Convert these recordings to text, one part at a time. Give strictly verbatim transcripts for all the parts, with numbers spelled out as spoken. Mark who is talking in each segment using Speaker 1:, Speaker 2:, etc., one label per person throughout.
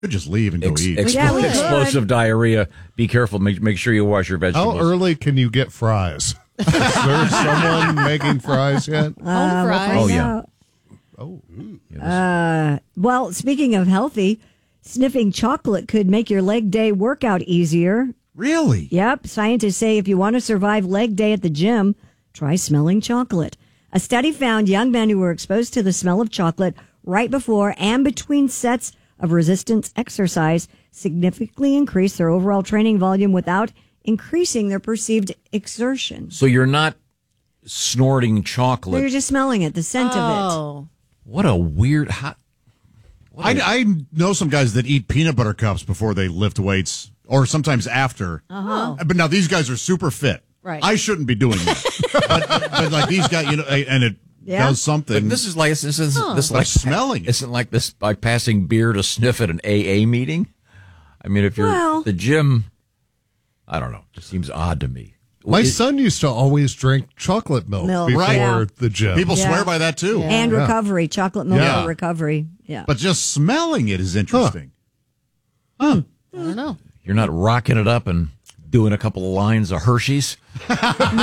Speaker 1: Could just leave and go
Speaker 2: Ex-
Speaker 1: eat.
Speaker 2: expl-
Speaker 3: Yeah, we could.
Speaker 2: explosive diarrhea. Be careful. Make make sure you wash your vegetables.
Speaker 4: How early can you get fries? Is there someone making fries yet?
Speaker 3: Uh, we'll
Speaker 5: fries.
Speaker 2: Oh,
Speaker 3: find
Speaker 2: yeah.
Speaker 3: out.
Speaker 4: Oh,
Speaker 3: Uh, well, speaking of healthy, sniffing chocolate could make your leg day workout easier.
Speaker 1: Really?
Speaker 3: Yep. Scientists say if you want to survive leg day at the gym, try smelling chocolate. A study found young men who were exposed to the smell of chocolate right before and between sets of resistance exercise significantly increased their overall training volume without increasing their perceived exertion.
Speaker 2: So you're not snorting chocolate.
Speaker 3: You're just smelling it, the scent of it.
Speaker 5: Oh.
Speaker 2: What a weird hot.
Speaker 1: I, I know some guys that eat peanut butter cups before they lift weights, or sometimes after. Uh-huh. But now these guys are super fit.
Speaker 5: Right.
Speaker 1: I shouldn't be doing that. but, but like these guys, you know, and it
Speaker 3: Yeah.
Speaker 1: does something.
Speaker 2: But this is like this is this is
Speaker 1: Like
Speaker 2: like
Speaker 1: smelling it.
Speaker 2: Isn't like this by passing beer to sniff at an A A meeting. I mean, if you're
Speaker 3: Well-
Speaker 2: at the gym, I don't know. It just seems odd to me.
Speaker 4: my
Speaker 2: It-
Speaker 4: son used to always drink chocolate milk,
Speaker 3: Milk,
Speaker 4: before
Speaker 1: right.
Speaker 3: Yeah.
Speaker 4: the gym.
Speaker 1: People
Speaker 3: Yeah.
Speaker 1: swear by that too.
Speaker 3: And
Speaker 4: Yeah.
Speaker 3: recovery, chocolate milk
Speaker 1: Yeah.
Speaker 3: for recovery. Yeah.
Speaker 1: But just smelling it is interesting.
Speaker 5: I don't know.
Speaker 2: You're not rocking it up and doing a couple of lines of Hershey's.
Speaker 3: no.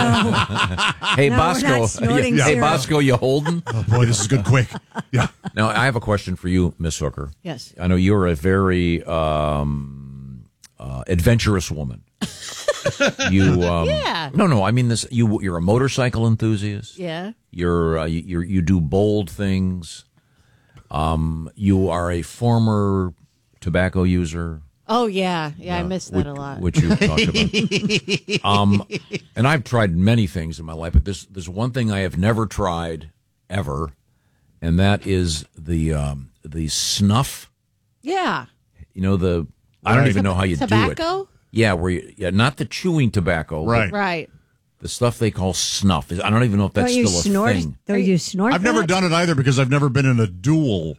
Speaker 2: Hey
Speaker 3: No, we're
Speaker 2: Bosco,
Speaker 3: not snorting
Speaker 2: hey
Speaker 3: syrup.
Speaker 2: Bosco, you holding?
Speaker 1: Oh boy, this is good quick. Yeah.
Speaker 2: Now I have a question for you, Miss Hooker.
Speaker 5: Yes.
Speaker 2: I know you're a very um, uh, adventurous woman. You, um,
Speaker 5: Yeah.
Speaker 2: No, no. I mean this. You, you're a motorcycle enthusiast.
Speaker 5: Yeah.
Speaker 2: You're, uh, you, you're, you do bold things. Um, you are a former tobacco user.
Speaker 5: Oh, yeah. Yeah, I miss that
Speaker 2: which,
Speaker 5: a lot.
Speaker 2: Which you talked about. um, and I've tried many things in my life, but there's there's one thing I have never tried ever, and that is the um, the snuff.
Speaker 5: Yeah.
Speaker 2: You know the I don't
Speaker 1: Right.
Speaker 2: even know how you do it.
Speaker 5: Tobacco?
Speaker 2: Yeah, where you, yeah, not the chewing tobacco, but
Speaker 1: Right.
Speaker 5: Right.
Speaker 2: the stuff they call snuff. I don't even know if that's
Speaker 3: Don't you
Speaker 2: still a
Speaker 3: snort?
Speaker 2: thing.
Speaker 3: Don't you snort?
Speaker 1: I've never
Speaker 3: that?
Speaker 1: done it either because I've never been in a duel.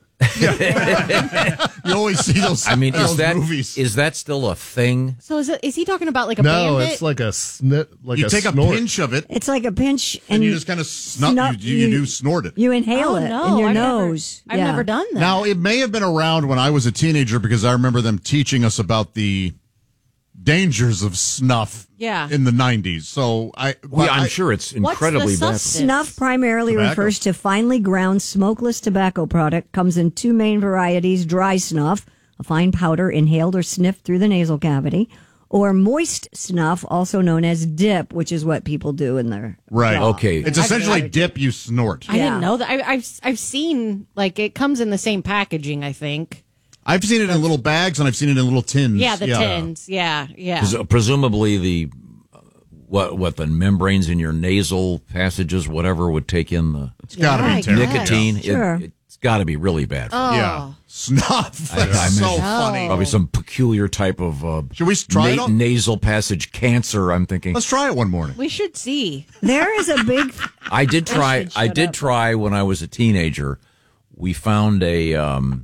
Speaker 1: You always see those.
Speaker 2: I mean,
Speaker 1: those
Speaker 2: is that
Speaker 1: movies.
Speaker 2: is that still a thing?
Speaker 5: So is it, is he talking about like a
Speaker 4: no,
Speaker 5: bandit?
Speaker 4: it's like a snit, like
Speaker 1: you
Speaker 4: a
Speaker 1: take
Speaker 4: snort.
Speaker 1: a pinch of it
Speaker 3: It's like a pinch, and,
Speaker 1: and you just kind of snort.
Speaker 3: snuff-
Speaker 1: you, you,
Speaker 3: you-
Speaker 1: do snort it.
Speaker 3: you inhale
Speaker 5: Oh,
Speaker 3: it
Speaker 5: no,
Speaker 3: in your
Speaker 5: I've never-
Speaker 3: nose.
Speaker 5: I've
Speaker 3: Yeah.
Speaker 5: never done that.
Speaker 1: Now, it may have been around when I was a teenager because I remember them teaching us about the dangers of snuff
Speaker 5: Yeah.
Speaker 1: in the nineties. So I,
Speaker 2: Well,
Speaker 1: but
Speaker 2: I'm
Speaker 1: I-
Speaker 2: sure it's
Speaker 5: What's the
Speaker 2: incredibly bad.
Speaker 5: substance?
Speaker 3: Snuff primarily
Speaker 1: Tobacco.
Speaker 3: refers to finely ground smokeless tobacco product. Comes in two main varieties: dry snuff, a fine powder inhaled or sniffed through the nasal cavity, or moist snuff, also known as dip, which is what people do in their
Speaker 1: Right.
Speaker 3: jaw.
Speaker 2: Okay.
Speaker 1: It's
Speaker 5: I've
Speaker 1: essentially
Speaker 5: never-
Speaker 1: dip you snort.
Speaker 5: I
Speaker 3: Yeah.
Speaker 5: didn't know that. I, I've I've seen like it comes in the same packaging. I think.
Speaker 1: I've seen it in little bags and I've seen it in little tins.
Speaker 5: Yeah, the tins. Yeah, yeah.
Speaker 2: Pres- Presumably the uh, what what the membranes in your nasal passages, whatever, would take in the
Speaker 1: It's got to
Speaker 5: Yeah, I
Speaker 1: be terrible.
Speaker 2: nicotine. It,
Speaker 3: Sure.
Speaker 2: it's got to be really bad. For you.
Speaker 5: Oh.
Speaker 1: Yeah. Snuff.
Speaker 2: I- I
Speaker 1: That's so
Speaker 2: imagine-
Speaker 1: funny.
Speaker 2: Probably some peculiar type of uh,
Speaker 1: Should we try it
Speaker 2: na-
Speaker 1: on?
Speaker 2: nasal passage cancer. I'm thinking.
Speaker 1: Let's try it one morning.
Speaker 5: We should see.
Speaker 3: There is a big.
Speaker 2: I did try.
Speaker 5: should
Speaker 2: I
Speaker 5: shut
Speaker 2: did
Speaker 5: up.
Speaker 2: try when I was a teenager. We found a um,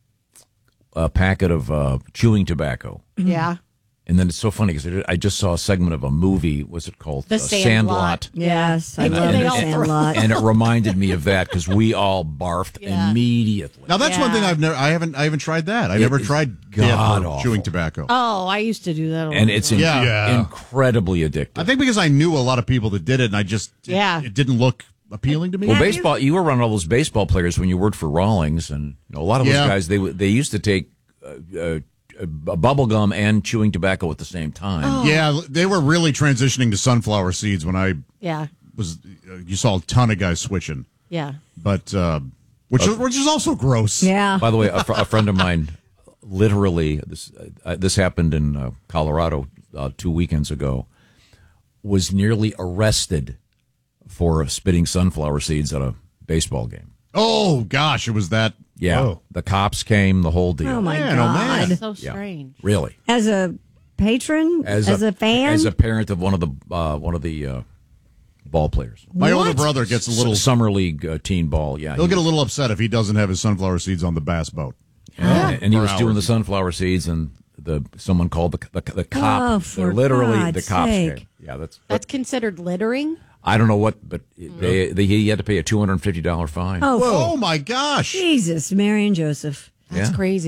Speaker 2: a packet of uh, chewing tobacco,
Speaker 5: Yeah.
Speaker 2: and then it's so funny because I just saw a segment of a movie. What's it called?
Speaker 5: The
Speaker 2: Uh,
Speaker 5: Sandlot.
Speaker 3: Yes, I
Speaker 5: And
Speaker 3: love
Speaker 5: they
Speaker 3: the
Speaker 5: all throw-
Speaker 3: Sandlot.
Speaker 2: and it reminded me of that because we all barfed
Speaker 5: Yeah.
Speaker 2: immediately.
Speaker 1: Now that's one
Speaker 5: Yeah.
Speaker 1: thing I've never. I haven't. I haven't tried that. I
Speaker 2: It
Speaker 1: never
Speaker 2: is
Speaker 1: tried dip
Speaker 2: god
Speaker 1: or
Speaker 2: awful.
Speaker 1: chewing tobacco.
Speaker 5: Oh, I used to do that. A
Speaker 2: and
Speaker 5: lot.
Speaker 2: it's in-
Speaker 1: Yeah.
Speaker 4: Yeah.
Speaker 2: incredibly addictive.
Speaker 1: I think because I knew a lot of people that did it, and I just it-
Speaker 5: Yeah.
Speaker 1: it, didn't look appealing to me.
Speaker 2: well,
Speaker 3: Have you-
Speaker 2: baseball. You were around all those baseball players when you worked for Rawlings, and you know, a lot of those
Speaker 1: Yeah.
Speaker 2: guys they w- they used to take uh, uh, uh, bubble gum and chewing tobacco at the same time.
Speaker 5: Oh.
Speaker 1: Yeah, they were really transitioning to sunflower seeds when I
Speaker 5: yeah,
Speaker 1: was. Uh, you saw a ton of guys switching,
Speaker 5: yeah.
Speaker 1: but uh, which is, which is also gross.
Speaker 3: Yeah.
Speaker 2: By the way, a, fr- a friend of mine, literally, this uh, this happened in uh, Colorado uh, two weekends ago, was nearly arrested for spitting sunflower seeds at a baseball game.
Speaker 1: Oh gosh, it was that.
Speaker 2: Yeah,
Speaker 4: Oh.
Speaker 2: the cops came, the whole deal.
Speaker 3: Oh my
Speaker 1: Man, oh, man.
Speaker 3: God!
Speaker 5: So
Speaker 2: Yeah.
Speaker 5: strange.
Speaker 2: Really,
Speaker 3: As a patron, as, a, fan,
Speaker 2: as a parent of one of the uh, one of the uh, ball players,
Speaker 1: My older
Speaker 3: What?
Speaker 1: brother gets a little.
Speaker 2: S- summer league uh, teen ball. Yeah,
Speaker 1: He'll
Speaker 2: he
Speaker 1: get a
Speaker 2: was-
Speaker 1: little upset if he doesn't have his sunflower seeds on the bass boat.
Speaker 2: and, and he
Speaker 1: For
Speaker 2: was doing the
Speaker 1: hours.
Speaker 2: sunflower seeds, and the someone called the the, the cop.
Speaker 3: Oh,
Speaker 2: They're
Speaker 3: for
Speaker 2: literally
Speaker 3: God's
Speaker 2: the cops
Speaker 3: sake.
Speaker 2: came. Yeah, that's.
Speaker 5: That's considered littering.
Speaker 2: I don't know what, but they, they he had to pay a two hundred and fifty dollar fine.
Speaker 3: oh,
Speaker 1: Oh my gosh!
Speaker 3: Jesus, Mary and Joseph.
Speaker 5: That's
Speaker 2: Yeah.
Speaker 5: crazy.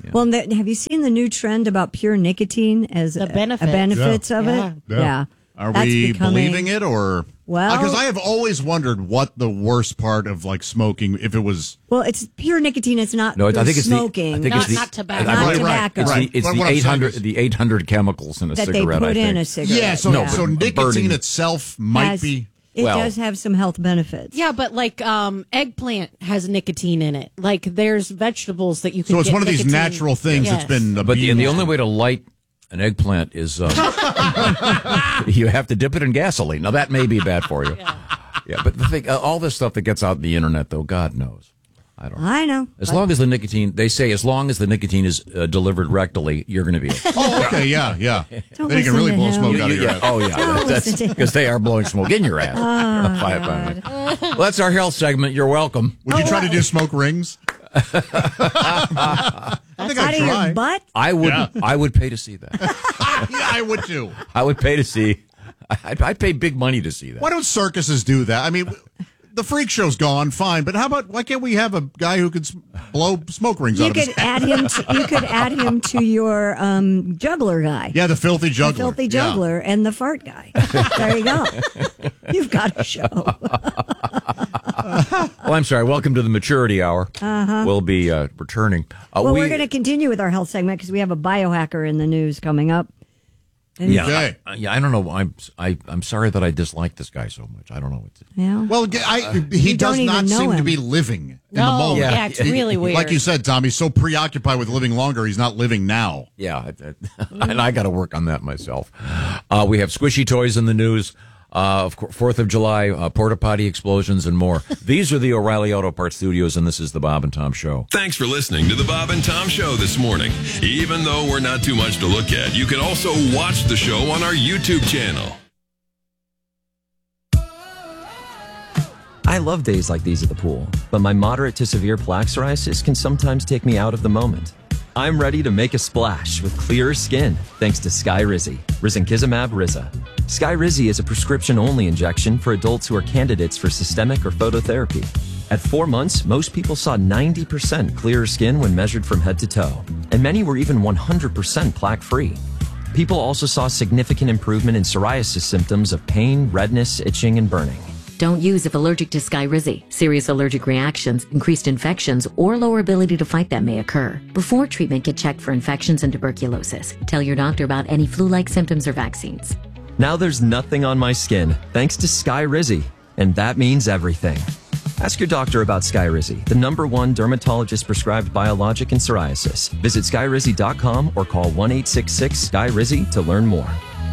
Speaker 3: Well, and the, have you seen the new trend about pure nicotine as
Speaker 5: The
Speaker 3: a,
Speaker 5: benefits.
Speaker 3: a benefits
Speaker 5: Yeah.
Speaker 3: of
Speaker 5: Yeah.
Speaker 3: it?
Speaker 4: Yeah.
Speaker 1: Are
Speaker 3: That's
Speaker 1: we
Speaker 3: becoming-
Speaker 1: believing it or?
Speaker 3: Well-
Speaker 1: because I have always wondered what the worst part of like smoking, if it was.
Speaker 3: Well, it's pure nicotine. It's not
Speaker 2: No,
Speaker 3: the
Speaker 2: I think it's
Speaker 3: smoking.
Speaker 2: the. I think
Speaker 5: Not-
Speaker 2: it's the,
Speaker 5: not tobacco.
Speaker 2: I- I
Speaker 3: Not
Speaker 2: believe-
Speaker 3: tobacco.
Speaker 2: It's
Speaker 1: Right.
Speaker 2: the, it's
Speaker 1: But
Speaker 2: the
Speaker 1: what I'm saying
Speaker 2: eight hundred
Speaker 1: is-
Speaker 2: the eight hundred chemicals in a
Speaker 3: that they
Speaker 2: cigarette.
Speaker 3: put
Speaker 2: I think.
Speaker 3: in a cigarette.
Speaker 1: Yeah, so
Speaker 2: No,
Speaker 1: so
Speaker 2: but
Speaker 1: nicotine
Speaker 2: burning-
Speaker 1: itself might
Speaker 3: Has-
Speaker 1: be.
Speaker 3: It
Speaker 2: Well-
Speaker 3: does have some health benefits.
Speaker 5: Yeah, but like um, eggplant has nicotine in it. Like there's vegetables that you can
Speaker 1: So it's
Speaker 5: get
Speaker 1: one of these
Speaker 5: nicotine-
Speaker 1: natural things
Speaker 5: Yes.
Speaker 1: that's been
Speaker 2: But the,
Speaker 1: abused.
Speaker 2: and the only way to light an eggplant is uh, you have to dip it in gasoline. Now that may be bad for you. Yeah, yeah but the thing, uh, all this stuff that gets out on the internet, though, God knows. I don't know.
Speaker 3: I know.
Speaker 2: As
Speaker 3: but-
Speaker 2: long as the nicotine, they say, as long as the nicotine is uh, delivered rectally, you're going to be okay.
Speaker 1: Oh, okay, yeah, yeah.
Speaker 3: Don't
Speaker 1: Then you can
Speaker 3: listen
Speaker 1: really
Speaker 3: to
Speaker 1: blow
Speaker 3: him.
Speaker 1: smoke
Speaker 2: You-
Speaker 1: out
Speaker 2: you-
Speaker 1: of your
Speaker 2: yeah.
Speaker 1: ass.
Speaker 2: Oh, yeah.
Speaker 3: Don't
Speaker 2: That's
Speaker 3: listen to
Speaker 2: because they are blowing smoke in your ass.
Speaker 3: Oh,
Speaker 2: well, that's our health segment. You're welcome.
Speaker 1: Would you try to do smoke rings? I think
Speaker 3: out
Speaker 1: I'd
Speaker 3: of your
Speaker 1: try.
Speaker 3: butt?
Speaker 2: I would.
Speaker 1: Yeah.
Speaker 2: I would pay to see that.
Speaker 1: Yeah, I would too.
Speaker 2: I would pay to see. I'd, I'd pay big money to see that.
Speaker 1: Why don't circuses do that? I mean, the freak show's gone, fine, but how about why can't we have a guy who could s- blow smoke rings
Speaker 3: You
Speaker 1: out of his
Speaker 3: could
Speaker 1: ass?
Speaker 3: add him. To, you could add him to your um, juggler guy.
Speaker 1: Yeah, the filthy
Speaker 3: The
Speaker 1: juggler.
Speaker 3: filthy
Speaker 1: Yeah.
Speaker 3: juggler and the fart guy. There you go. You've got a show.
Speaker 2: Well, I'm sorry. Welcome to the Maturity Hour. Uh-huh. We'll be uh, returning. Uh,
Speaker 3: Well,
Speaker 2: we,
Speaker 3: we, are going to continue with our health segment because we have a biohacker in the news coming up. And
Speaker 2: Yeah,
Speaker 1: Okay.
Speaker 2: I, yeah. I don't know. I'm. I, I'm sorry that I dislike this guy so much. I don't know what to.
Speaker 3: yeah.
Speaker 1: Well, I, he
Speaker 3: You
Speaker 1: does
Speaker 3: don't
Speaker 1: not
Speaker 3: even know
Speaker 1: seem to
Speaker 3: him.
Speaker 1: be living in
Speaker 5: No,
Speaker 1: the moment.
Speaker 5: yeah,
Speaker 2: Yeah.
Speaker 5: it's really weird.
Speaker 1: Like you said, Tom, he's so preoccupied with living longer, he's not living now.
Speaker 2: Yeah, I, I, and I got to work on that myself. Uh, we have squishy toys in the news. Uh, of course, Fourth of July, uh, porta potty explosions, and more. These are the O'Reilly Auto Parts Studios, and this is the Bob and Tom Show.
Speaker 6: Thanks for listening to the Bob and Tom Show this morning. Even though we're not too much to look at, you can also watch the show on our YouTube channel.
Speaker 7: I love days like these at the pool, but my moderate to severe plaque psoriasis can sometimes take me out of the moment. I'm ready to make a splash with clearer skin thanks to Skyrizi, risankizumab Riza. Skyrizi is a prescription-only injection for adults who are candidates for systemic or phototherapy. At four months, most people saw ninety percent clearer skin when measured from head to toe, and many were even one hundred percent plaque-free. People also saw significant improvement in psoriasis symptoms of pain, redness, itching, and burning.
Speaker 8: Don't use if allergic to Skyrizi. Serious allergic reactions, increased infections, or lower ability to fight them may occur. Before treatment, get checked for infections and tuberculosis. Tell your doctor about any flu-like symptoms or vaccines.
Speaker 7: Now there's nothing on my skin thanks to Skyrizi, and that means everything. Ask your doctor about Skyrizi, the number one dermatologist-prescribed biologic in psoriasis. Visit skyrizi dot com or call one eight six six S K Y R I Z I to learn more.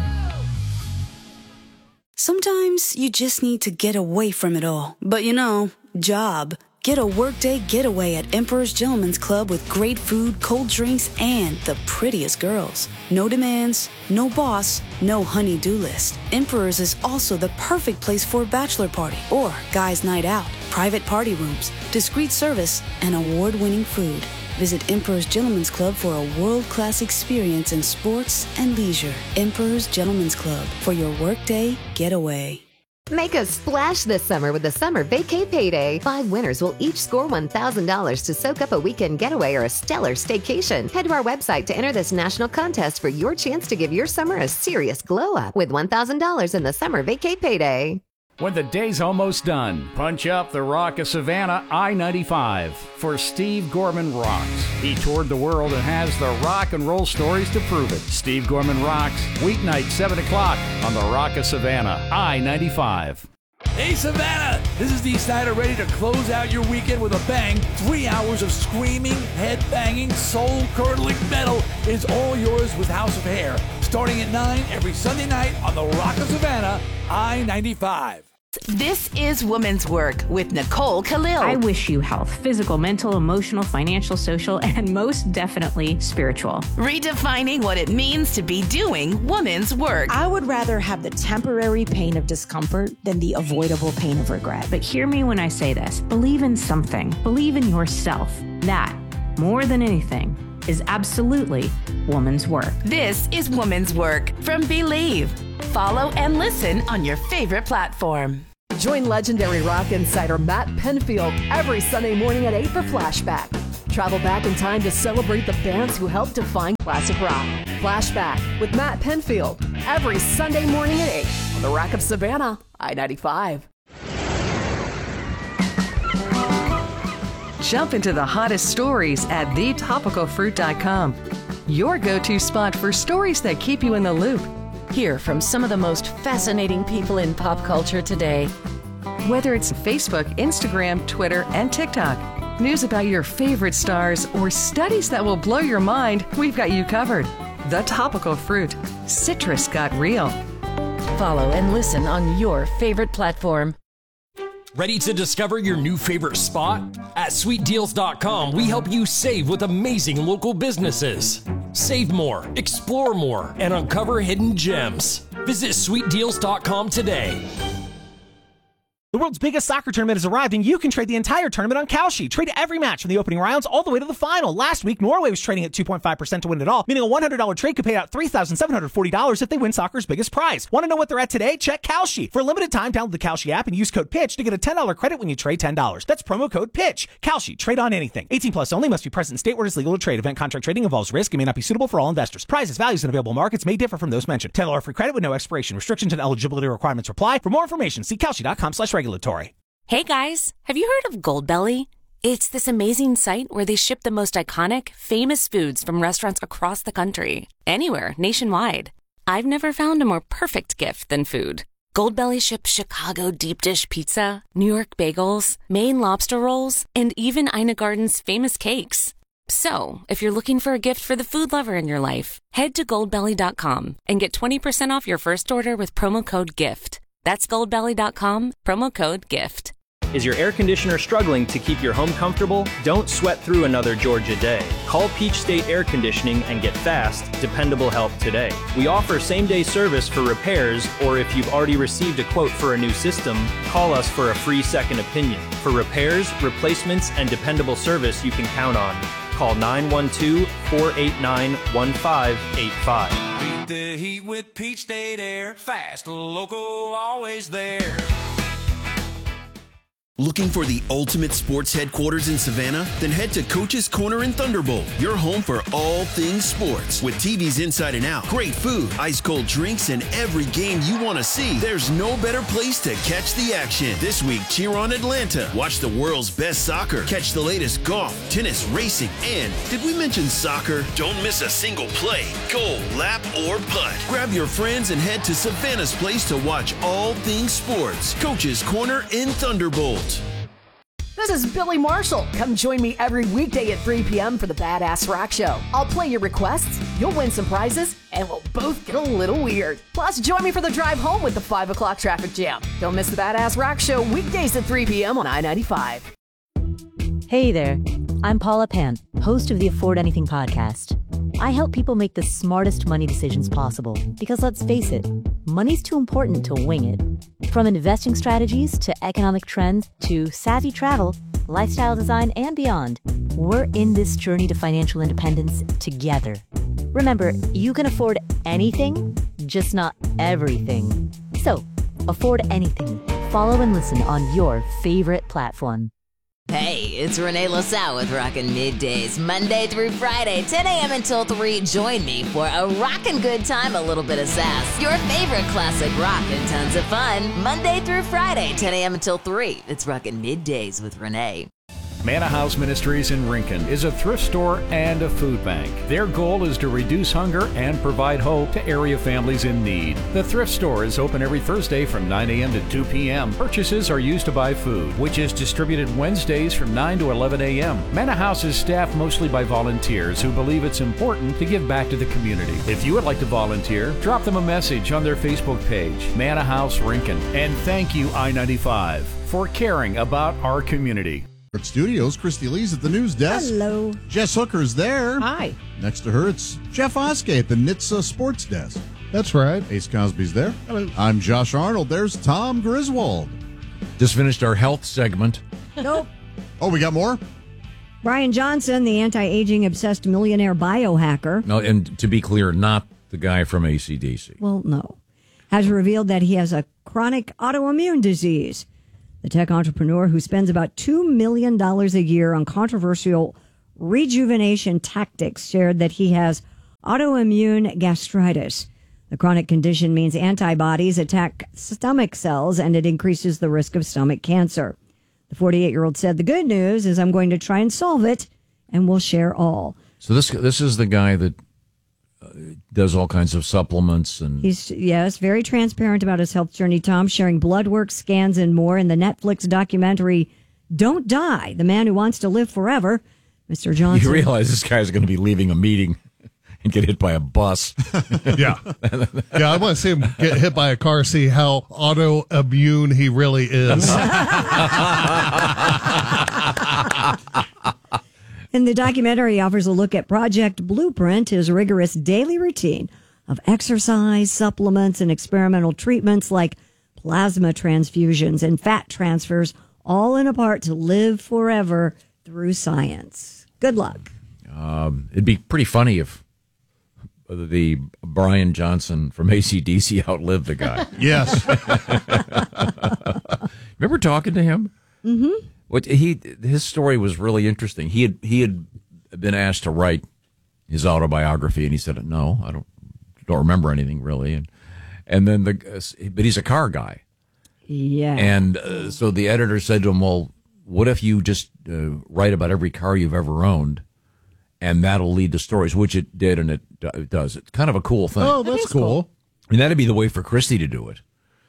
Speaker 9: Sometimes you just need to get away from it all. But you know, job. Get a workday getaway at Emperor's Gentleman's Club with great food, cold drinks, and the prettiest girls. No demands, no boss, no honey-do list. Emperor's is also the perfect place for a bachelor party or guys' night out. Private party rooms, discreet service, and award-winning food. Visit Emperor's Gentleman's Club for a world-class experience in sports and leisure. Emperor's Gentleman's Club for your workday getaway.
Speaker 10: Make a splash this summer with the Summer Vacay Payday. Five winners will each score one thousand dollars to soak up a weekend getaway or a stellar staycation. Head to our website to enter this national contest for your chance to give your summer a serious glow-up with one thousand dollars in the Summer Vacay Payday.
Speaker 11: When the day's almost done, punch up the Rock of Savannah I ninety-five for Steve Gorman Rocks. He toured the world and has the rock and roll stories to prove it. Steve Gorman Rocks, weeknight seven o'clock on the Rock of Savannah I ninety-five.
Speaker 12: Hey Savannah, this is Dee Snider ready to close out your weekend with a bang. Three hours of screaming, head-banging, soul-curdling metal is all yours with House of Hair. Starting at nine every Sunday night on the Rock of Savannah, I ninety-five.
Speaker 13: This is Woman's Work with Nicole Khalil.
Speaker 14: I wish you health, physical, mental, emotional, financial, social, and most definitely spiritual.
Speaker 13: Redefining what it means to be doing woman's work.
Speaker 15: I would rather have the temporary pain of discomfort than the avoidable pain of regret.
Speaker 14: But hear me when I say this. Believe in something. Believe in yourself. That, more than anything, is absolutely woman's work.
Speaker 13: This is Woman's Work from Believe. Follow and listen on your favorite platform.
Speaker 16: Join legendary rock insider Matt Penfield every Sunday morning at eight for Flashback. Travel back in time to celebrate the bands who helped define classic rock. Flashback with Matt Penfield. Every Sunday morning at eight on the Rock of Savannah, I ninety-five.
Speaker 17: Jump into the hottest stories at the topical fruit dot com. Your go-to spot for stories that keep you in the loop.
Speaker 18: Hear from some of the most fascinating people in pop culture today.
Speaker 17: Whether it's Facebook, Instagram, Twitter, and TikTok, news about your favorite stars, or studies that will blow your mind, we've got you covered. The Topical Fruit. Citrus got real.
Speaker 18: Follow and listen on your favorite platform.
Speaker 19: Ready to discover your new favorite spot? At sweet deals dot com, we help you save with amazing local businesses. Save more, explore more, and uncover hidden gems. Visit sweet deals dot com today.
Speaker 20: The world's biggest soccer tournament has arrived, and you can trade the entire tournament on Kalshi. Trade every match from the opening rounds all the way to the final. Last week, Norway was trading at two point five percent to win it all, meaning a one hundred dollars trade could pay out three thousand seven hundred forty dollars if they win soccer's biggest prize. Want to know what they're at today? Check Kalshi. For a limited time, download the Kalshi app and use code PITCH to get a ten dollars credit when you trade ten dollars. That's promo code PITCH. Kalshi. Trade on anything. eighteen plus only. Must be present in state where it's legal to trade. Event contract trading involves risk and may not be suitable for all investors. Prizes, values, and available markets may differ from those mentioned. ten dollars free credit with no expiration. Restrictions and eligibility requirements apply. For more information, see Kalshi dot com slash regulatory.
Speaker 21: Hey guys, have you heard of Goldbelly? It's this amazing site where they ship the most iconic, famous foods from restaurants across the country, anywhere, nationwide. I've never found a more perfect gift than food. Goldbelly ships Chicago deep dish pizza, New York bagels, Maine lobster rolls, and even Ina Garden's famous cakes. So, if you're looking for a gift for the food lover in your life, head to goldbelly dot com and get twenty percent off your first order with promo code GIFT. That's goldbelly dot com, promo code GIFT.
Speaker 22: Is your air conditioner struggling to keep your home comfortable? Don't sweat through another Georgia day. Call Peach State Air Conditioning and get fast, dependable help today. We offer same-day service for repairs, or if you've already received a quote for a new system, call us for a free second opinion. For repairs, replacements, and dependable service you can count on, call nine one two, four eight nine, one five eight five.
Speaker 23: Beat the heat with Peach State Air. Fast, local, always there.
Speaker 24: Looking for the ultimate sports headquarters in Savannah? Then head to Coach's Corner in Thunderbolt, your home for all things sports. With T Vs inside and out, great food, ice-cold drinks, and every game you want to see. There's no better place to catch the action. This week, cheer on Atlanta. Watch the world's best soccer. Catch the latest golf, tennis, racing, and did we mention soccer? Don't miss a single play, goal, lap, or putt. Grab your friends and head to Savannah's place to watch all things sports. Coach's Corner in Thunderbolt.
Speaker 16: This is Billy Marshall. Come join me every weekday at three p.m. for the Badass Rock Show. I'll play your requests, you'll win some prizes, and we'll both get a little weird. Plus, join me for the drive home with the five o'clock traffic jam. Don't miss the Badass Rock Show weekdays at three p.m. on I ninety-five.
Speaker 25: Hey there, I'm Paula Pant, host of the Afford Anything podcast. I help people make the smartest money decisions possible because, let's face it, money's too important to wing it. From investing strategies to economic trends to savvy travel, lifestyle design, and beyond, we're in this journey to financial independence together. Remember, you can afford anything, just not everything. So, afford anything. Follow and listen on your favorite platform.
Speaker 26: Hey, it's Renee LaSalle with Rockin' Middays, Monday through Friday, ten a.m. until three. Join me for a rockin' good time, a little bit of sass, your favorite classic rock, and tons of fun. Monday through Friday, ten a.m. until three. It's Rockin' Middays with Renee.
Speaker 11: Manna House Ministries in Rincon is a thrift store and a food bank. Their goal is to reduce hunger and provide hope to area families in need. The thrift store is open every Thursday from nine a.m. to two p.m. Purchases are used to buy food, which is distributed Wednesdays from nine to eleven a.m. Manna House is staffed mostly by volunteers who believe it's important to give back to the community. If you would like to volunteer, drop them a message on their Facebook page, Manna House Rincon. And thank you, I ninety-five, for caring about our community.
Speaker 1: Studios, Christy Lee's at the news desk.
Speaker 3: Hello.
Speaker 1: Jess Hooker's there.
Speaker 5: Hi.
Speaker 1: Next to her, it's Jeff Oskey at the N H T S A sports desk.
Speaker 4: That's right.
Speaker 1: Ace Cosby's there. Hello. I'm Josh Arnold. There's Tom Griswold.
Speaker 2: Just finished our health segment.
Speaker 3: Nope.
Speaker 1: Oh, we got more?
Speaker 3: Brian Johnson, the anti-aging obsessed millionaire biohacker.
Speaker 2: No, and to be clear, not the guy from A C D C.
Speaker 3: Well, no. Has revealed that he has a chronic autoimmune disease. The tech entrepreneur, who spends about two million dollars a year on controversial Rejuvenation Tactics shared that he has autoimmune gastritis. The chronic condition means antibodies attack stomach cells and it increases the risk of stomach cancer. The forty-eight-year-old said, the good news is I'm going to try and solve it, and we'll share all.
Speaker 2: So this this is the guy that uh, does all kinds of supplements and
Speaker 3: He's, yes, very transparent about his health journey, Tom, sharing blood work, scans, and more in the Netflix documentary Don't Die, The Man Who Wants to Live Forever. Mister Johnson.
Speaker 2: You realize this guy's going to be leaving a meeting and get hit by a bus.
Speaker 4: Yeah. Yeah, I want to see him get hit by a car, see how autoimmune he really is.
Speaker 3: In the documentary, he offers a look at Project Blueprint, his rigorous daily routine of exercise, supplements, and experimental treatments like plasma transfusions and fat transfers, all in a part to live forever through science. Good luck.
Speaker 2: Um, it'd be pretty funny if the Brian Johnson from A C D C outlived the guy.
Speaker 1: Yes.
Speaker 2: Remember talking to him?
Speaker 3: Mm-hmm.
Speaker 2: What he his story was really interesting. He had he had been asked to write his autobiography, and he said, "No, I don't don't remember anything really." And and then the but he's a car guy,
Speaker 3: yeah.
Speaker 2: And uh, so the editor said to him, "Well, what if you just uh, write about every car you've ever owned, and that'll lead to stories?" Which it did, and it, it does. It's kind of a cool thing.
Speaker 4: Oh, that's cool.
Speaker 2: cool. And that'd be the way for Christy to do it.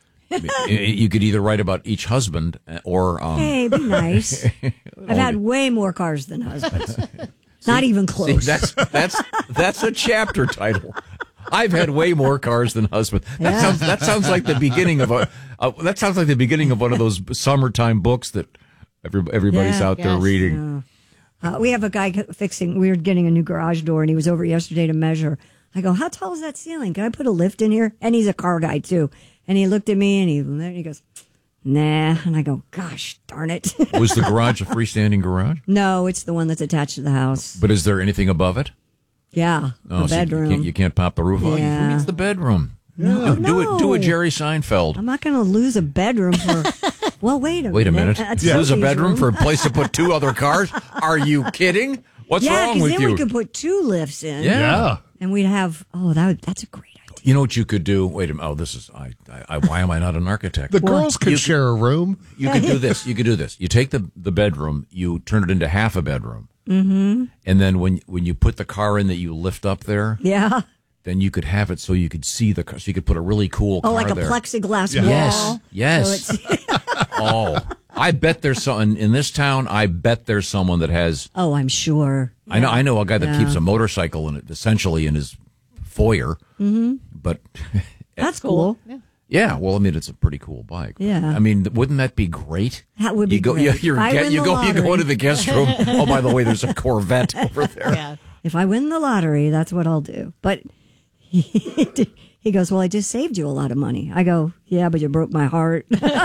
Speaker 2: I mean, you could either write about each husband or um,
Speaker 3: hey, be nice. I've had way more cars than husbands. Not even close.
Speaker 2: See, that's that's that's a chapter title. I've had way more cars than husbands. That
Speaker 3: Yeah.
Speaker 2: sounds that sounds like the beginning of a uh, that sounds like the beginning of one of those summertime books that every, everybody's
Speaker 3: Yeah,
Speaker 2: out there
Speaker 3: yes.
Speaker 2: reading.
Speaker 3: Yeah. Uh, we have a guy fixing, we were getting a new garage door, and he was over yesterday to measure. I go, how tall is that ceiling? Can I put a lift in here? And he's a car guy, too. And he looked at me, and he, he goes, nah. And I go, gosh, darn it.
Speaker 2: Was the garage a freestanding garage?
Speaker 3: No, it's the one that's attached to the house.
Speaker 2: But is there anything above it?
Speaker 3: Yeah,
Speaker 2: Oh,
Speaker 3: the
Speaker 2: so you
Speaker 3: bedroom.
Speaker 2: can't, you can't pop the roof off.
Speaker 3: Yeah.
Speaker 2: It's the bedroom.
Speaker 3: No,
Speaker 2: do, do it. Do a
Speaker 3: no.
Speaker 2: Jerry Seinfeld.
Speaker 3: I'm not going to lose a bedroom for, well, wait a
Speaker 2: Wait a
Speaker 3: minute.
Speaker 2: minute.
Speaker 3: That's
Speaker 2: Lose a
Speaker 3: Sophie's
Speaker 2: bedroom
Speaker 3: room.
Speaker 2: for a place to put two other cars? Are you kidding? What's
Speaker 3: yeah,
Speaker 2: wrong
Speaker 3: because
Speaker 2: with
Speaker 3: then
Speaker 2: you?
Speaker 3: we could put two lifts in.
Speaker 2: Yeah. Yeah.
Speaker 3: And we'd have, oh, that would, that's a great idea.
Speaker 2: You know what you could do? Wait a minute. Oh, this is. I, I, I. Why am I not an architect?
Speaker 4: The girls could
Speaker 2: You
Speaker 4: share a room.
Speaker 2: You could do this. You could do this. You take the the bedroom. You turn it into half a bedroom,
Speaker 3: Mm-hmm.
Speaker 2: and then when when you put the car in that you lift up there,
Speaker 3: Yeah.
Speaker 2: then you could have it so you could see the car. So you could put a really cool
Speaker 3: Oh,
Speaker 2: car
Speaker 3: like a
Speaker 2: there.
Speaker 3: plexiglass
Speaker 2: Yeah.
Speaker 3: wall.
Speaker 2: Yes.
Speaker 3: So
Speaker 2: Yes.
Speaker 3: it's,
Speaker 2: Oh, I bet there's someone in this town. I bet there's someone that has.
Speaker 3: oh, I'm sure.
Speaker 2: I know. I know a guy that
Speaker 3: Yeah.
Speaker 2: keeps a motorcycle in it, essentially in his foyer.
Speaker 3: Mm-hmm.
Speaker 2: But
Speaker 3: That's cool.
Speaker 5: Yeah.
Speaker 2: yeah, well, I mean, it's a pretty cool bike.
Speaker 3: Yeah.
Speaker 2: I mean, wouldn't that be great?
Speaker 3: That would be
Speaker 2: you go,
Speaker 3: great.
Speaker 2: You,
Speaker 3: If
Speaker 2: you're
Speaker 3: I
Speaker 2: get,
Speaker 3: win
Speaker 2: you
Speaker 3: the
Speaker 2: go. You go
Speaker 3: lottery.
Speaker 2: into the guest room. Oh, by the way, there's a Corvette over there.
Speaker 5: Yeah.
Speaker 3: If I win the lottery, that's what I'll do. But he, he goes, well, I just saved you a lot of money. I go, yeah, but you broke my heart.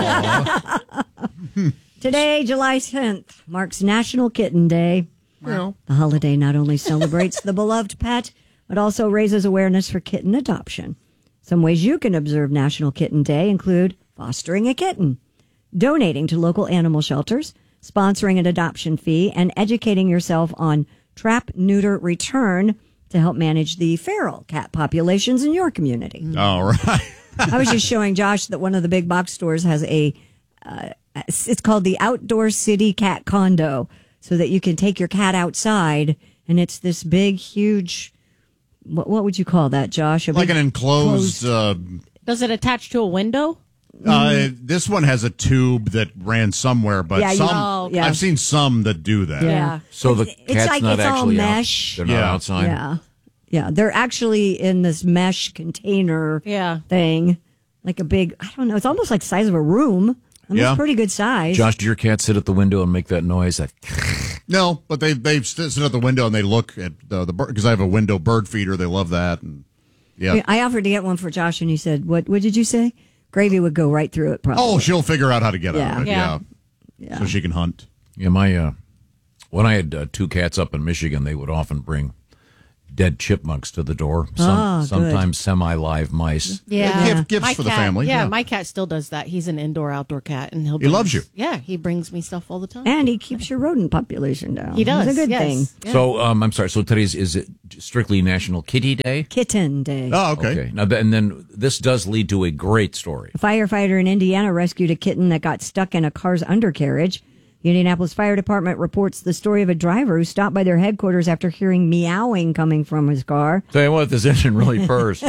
Speaker 3: Today, July tenth, marks National Kitten Day.
Speaker 4: Well,
Speaker 3: The holiday not only celebrates the beloved pet, but also raises awareness for kitten adoption. Some ways you can observe National Kitten Day include fostering a kitten, donating to local animal shelters, sponsoring an adoption fee, and educating yourself on trap, neuter, return to help manage the feral cat populations in your community.
Speaker 1: All right.
Speaker 3: I was just showing Josh that one of the big box stores has a, uh, it's called the Outdoor City Cat Condo, so that you can take your cat outside, and it's this big, huge, what, what would you call that, Josh? A
Speaker 1: Like
Speaker 3: big
Speaker 1: an enclosed. Uh,
Speaker 5: Does it attach to a window?
Speaker 1: uh, this one has a tube that ran somewhere, but
Speaker 3: Yeah, you-
Speaker 1: some
Speaker 5: Oh, okay.
Speaker 3: yeah.
Speaker 1: I've seen some that do that.
Speaker 3: Yeah.
Speaker 2: So the
Speaker 3: It's- it's
Speaker 2: cat's
Speaker 3: like
Speaker 2: not
Speaker 3: it's all
Speaker 2: actually out.
Speaker 3: mesh.
Speaker 2: They're not
Speaker 1: Yeah.
Speaker 2: outside.
Speaker 3: Yeah. Yeah. They're actually in this mesh container
Speaker 5: Yeah.
Speaker 3: thing, like a big, I don't know, it's almost like the size of a room. I mean,
Speaker 1: Yeah.
Speaker 3: It's pretty good size.
Speaker 2: Josh, do your cat sit at the window and make that noise? That
Speaker 1: No, but they they sit at the window and they look at the the bird because I have a window bird feeder. They love that, and yeah.
Speaker 3: I offered to get one for Josh, and he said, "What? What did you say?" Gravy would go right through it. Probably.
Speaker 1: Oh, she'll figure out how to get out
Speaker 3: Yeah.
Speaker 1: of it.
Speaker 5: Yeah.
Speaker 1: Yeah.
Speaker 3: Yeah.
Speaker 1: So she can hunt.
Speaker 2: Yeah, my uh, when I had uh, two cats up in Michigan, they would often bring dead chipmunks to the door. Some,
Speaker 3: Oh, good.
Speaker 2: sometimes semi-live mice.
Speaker 5: Yeah,
Speaker 1: Gift- gifts
Speaker 5: My
Speaker 1: for the
Speaker 5: cat-
Speaker 1: family,
Speaker 5: Yeah,
Speaker 1: yeah.
Speaker 5: my cat still does that. He's an indoor-outdoor cat, and he'll.
Speaker 1: He loves you.
Speaker 5: Yeah, he brings me stuff all the time.
Speaker 3: And he keeps your rodent population down.
Speaker 5: He does.
Speaker 3: It's a good
Speaker 5: yes.
Speaker 3: thing.
Speaker 5: Yeah.
Speaker 2: So um, I'm sorry. So today's is it strictly National Kitty Day?
Speaker 3: Kitten Day.
Speaker 1: Oh, okay.
Speaker 2: Now, th- and then this does lead to a great story.
Speaker 3: A firefighter in Indiana rescued a kitten that got stuck in a car's undercarriage. The Indianapolis Fire Department reports the story of a driver who stopped by their headquarters after hearing meowing coming from his car.
Speaker 2: Tell you what, this engine really purrs.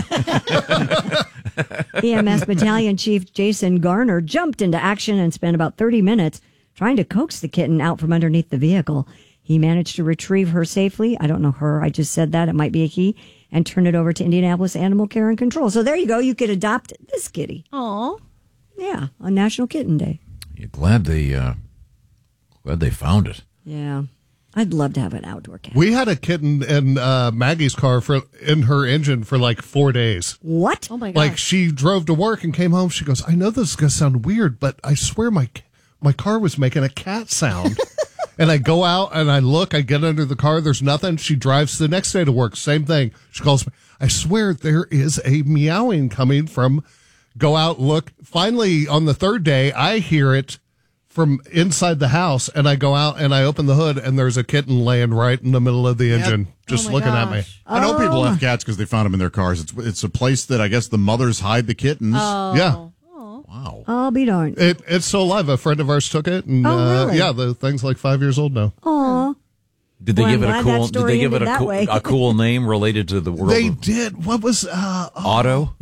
Speaker 3: E M S Battalion Chief Jason Garner jumped into action and spent about thirty minutes trying to coax the kitten out from underneath the vehicle. He managed to retrieve her safely. I don't know her. I just said that. It might be a he. And turn it over to Indianapolis Animal Care and Control. So there you go. You could adopt this kitty.
Speaker 5: Aw.
Speaker 3: Yeah, on National Kitten Day.
Speaker 2: You're glad they, uh, glad they found it.
Speaker 3: Yeah. I'd love to have an outdoor cat.
Speaker 4: We had a kitten in uh, Maggie's car for in her engine for like four days.
Speaker 3: What?
Speaker 5: Oh my god.
Speaker 4: Like she drove to work and came home. She goes, "I know this is gonna sound weird, but I swear my my car was making a cat sound." And I go out and I look. I get under the car. There's nothing. She drives the next day to work. Same thing. She calls me. I swear there is a meowing coming from. Go out, look. Finally, on the third day, I hear it from inside the house, and I go out and I open the hood, and there's a kitten laying right in the middle of the engine, just
Speaker 5: Oh my
Speaker 4: looking at me.
Speaker 5: gosh.
Speaker 1: I know people
Speaker 3: Oh.
Speaker 1: have cats because they found them in their cars. It's it's a place that I guess the mothers hide the kittens.
Speaker 5: Oh.
Speaker 4: Yeah,
Speaker 2: Wow.
Speaker 3: I'll be darned.
Speaker 4: it, it's still alive. A friend of ours took it, and
Speaker 3: Oh,
Speaker 4: uh,
Speaker 3: really?
Speaker 4: yeah, the thing's like five years old now.
Speaker 3: Aw.
Speaker 2: Did they
Speaker 3: Well,
Speaker 2: give
Speaker 3: I'm
Speaker 2: it a
Speaker 3: glad that
Speaker 2: cool? Did
Speaker 3: story
Speaker 2: they give it
Speaker 3: ended
Speaker 2: a
Speaker 3: that
Speaker 2: cool,
Speaker 3: way.
Speaker 2: a cool name related to the world?
Speaker 4: They
Speaker 2: of
Speaker 4: did. What was? Uh, oh,
Speaker 2: Auto.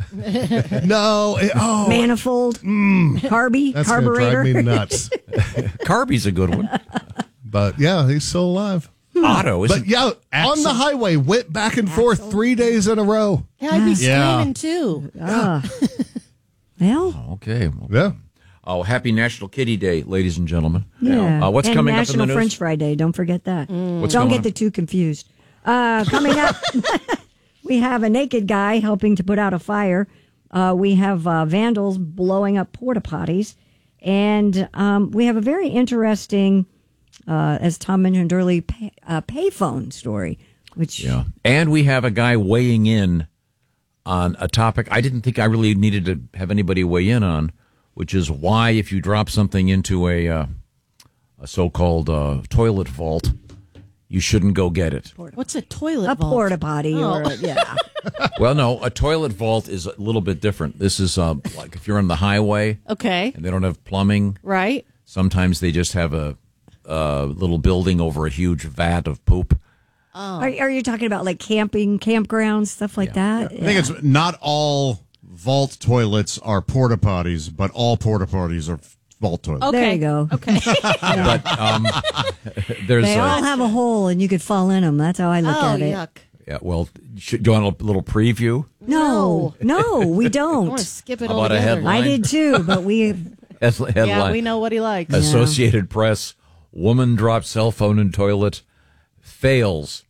Speaker 4: no. It, oh,
Speaker 3: Manifold. Carby.
Speaker 4: that's gonna
Speaker 3: Carburetor.
Speaker 4: drive me nuts.
Speaker 2: Carby's a good one.
Speaker 4: But yeah, he's still alive.
Speaker 2: Auto. Isn't
Speaker 4: But yeah, on the highway, went back and forth three days in a row.
Speaker 5: Yeah, I'd be
Speaker 1: Yeah.
Speaker 5: screaming too.
Speaker 3: Ah. Well,
Speaker 2: Okay. Well,
Speaker 4: Yeah.
Speaker 2: Oh, happy National Kitty Day, ladies and gentlemen.
Speaker 3: yeah.
Speaker 2: Uh, what's
Speaker 3: and
Speaker 2: coming
Speaker 3: National
Speaker 2: up in the news?
Speaker 3: French Fry Day. Don't forget that.
Speaker 2: What's
Speaker 3: Don't
Speaker 2: going
Speaker 3: get
Speaker 2: on?
Speaker 3: the two confused. Uh, coming up, we have a naked guy helping to put out a fire. Uh, we have uh, vandals blowing up porta potties. And um, we have a very interesting, uh, as Tom mentioned earlier, pay, uh, payphone story, which
Speaker 2: Yeah. And we have a guy weighing in on a topic I didn't think I really needed to have anybody weigh in on, which is why if you drop something into a uh, a so-called uh, toilet vault, you shouldn't go get it.
Speaker 5: What's a toilet
Speaker 3: a
Speaker 5: vault?
Speaker 3: porta potty.
Speaker 5: Oh.
Speaker 3: Or a, yeah.
Speaker 2: Well, no, a toilet vault is a little bit different. This is uh, like if you're on the highway
Speaker 5: Okay.
Speaker 2: and they don't have plumbing.
Speaker 5: Right.
Speaker 2: Sometimes they just have a, a little building over a huge vat of poop.
Speaker 5: Oh.
Speaker 3: Are, are you talking about like camping, campgrounds, stuff like that?
Speaker 1: I think it's not all vault toilets are porta potties, but all porta potties are vault toilets.
Speaker 5: Okay.
Speaker 3: There you go.
Speaker 5: Okay.
Speaker 2: But um, there's
Speaker 3: They
Speaker 2: a,
Speaker 3: all have a hole and you could fall in them. That's how I look
Speaker 5: oh,
Speaker 3: at it.
Speaker 5: yuck.
Speaker 2: yeah, well, should, do you want a little preview?
Speaker 3: No, no, we
Speaker 5: I
Speaker 3: don't.
Speaker 5: want to skip it
Speaker 2: How
Speaker 5: all
Speaker 2: about a
Speaker 5: together.
Speaker 2: headline?
Speaker 3: I did too, but we.
Speaker 2: Head- Headline.
Speaker 5: Yeah, we know what he likes.
Speaker 2: Associated Press, woman drops cell phone in toilet, fails,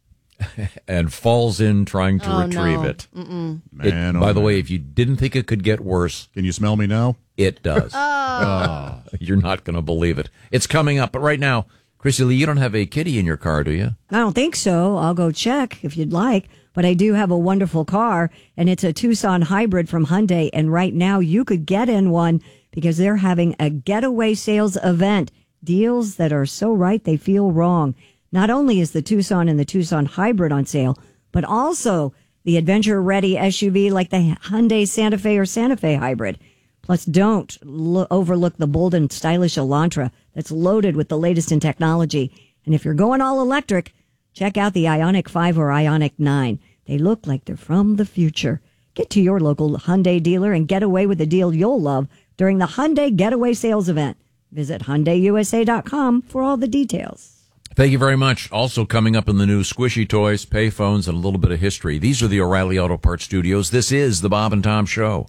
Speaker 2: and falls in trying to
Speaker 5: Oh,
Speaker 2: retrieve
Speaker 5: no.
Speaker 2: it.
Speaker 5: Mm-mm.
Speaker 2: It-
Speaker 1: Man, oh,
Speaker 2: by the
Speaker 1: man.
Speaker 2: way, if you didn't think it could get worse,
Speaker 1: Can you smell me now?
Speaker 2: it does.
Speaker 5: Oh.
Speaker 2: You're not going to believe it. It's coming up. But right now, Chrissy Lee, you don't have a kitty in your car, do you?
Speaker 3: I don't think so. I'll go check if you'd like. But I do have a wonderful car, and it's a Tucson hybrid from Hyundai. And right now, you could get in one because they're having a getaway sales event. Deals that are so right they feel wrong. Not only is the Tucson and the Tucson hybrid on sale, but also the adventure-ready S U V like the Hyundai Santa Fe or Santa Fe hybrid. Plus, don't lo- overlook the bold and stylish Elantra that's loaded with the latest in technology. And if you're going all electric, check out the Ioniq five or Ioniq nine. They look like they're from the future. Get to your local Hyundai dealer and get away with a deal you'll love during the Hyundai Getaway Sales Event. Visit Hyundai U S A dot com for all the details.
Speaker 2: Thank you very much. Also coming up in the news, squishy toys, payphones, and a little bit of history. These are the O'Reilly Auto Parts Studios. This is the Bob and Tom Show.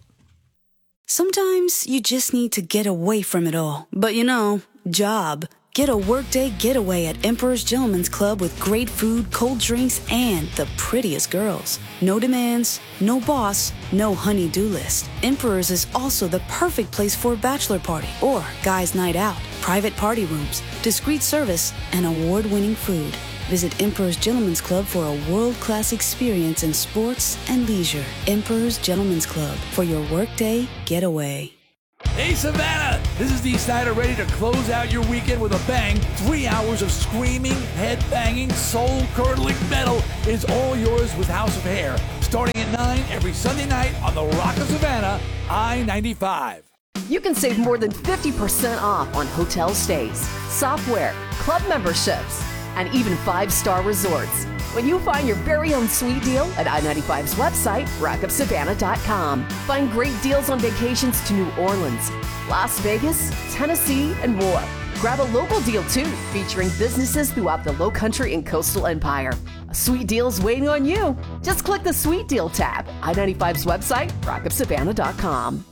Speaker 6: Sometimes you just need to get away from it all. But you know, job. Get a workday getaway at Emperor's Gentleman's Club with great food, cold drinks, and the prettiest girls. No demands, no boss, no honey-do list. Emperor's is also the perfect place for a bachelor party or guys' night out. Private party rooms, discreet service, and award-winning food. Visit Emperor's Gentlemen's Club for a world-class experience in sports and leisure. Emperor's Gentlemen's Club for your workday getaway.
Speaker 23: Hey Savannah, this is Dee Snider ready to close out your weekend with a bang. Three hours of screaming, head-banging, soul-curdling metal is all yours with House of Hair. Starting at nine every Sunday night on the Rock of Savannah, I ninety-five.
Speaker 16: You can save more than fifty percent off on hotel stays, software, club memberships, and even five-star resorts when you find your very own sweet deal at I ninety-five's website, rock of savannah dot com. Find great deals on vacations to New Orleans, Las Vegas, Tennessee, and more. Grab a local deal too, featuring businesses throughout the Lowcountry and Coastal Empire. A sweet deal's waiting on you. Just click the Sweet Deal tab. I ninety-five's website, rock of savannah dot com.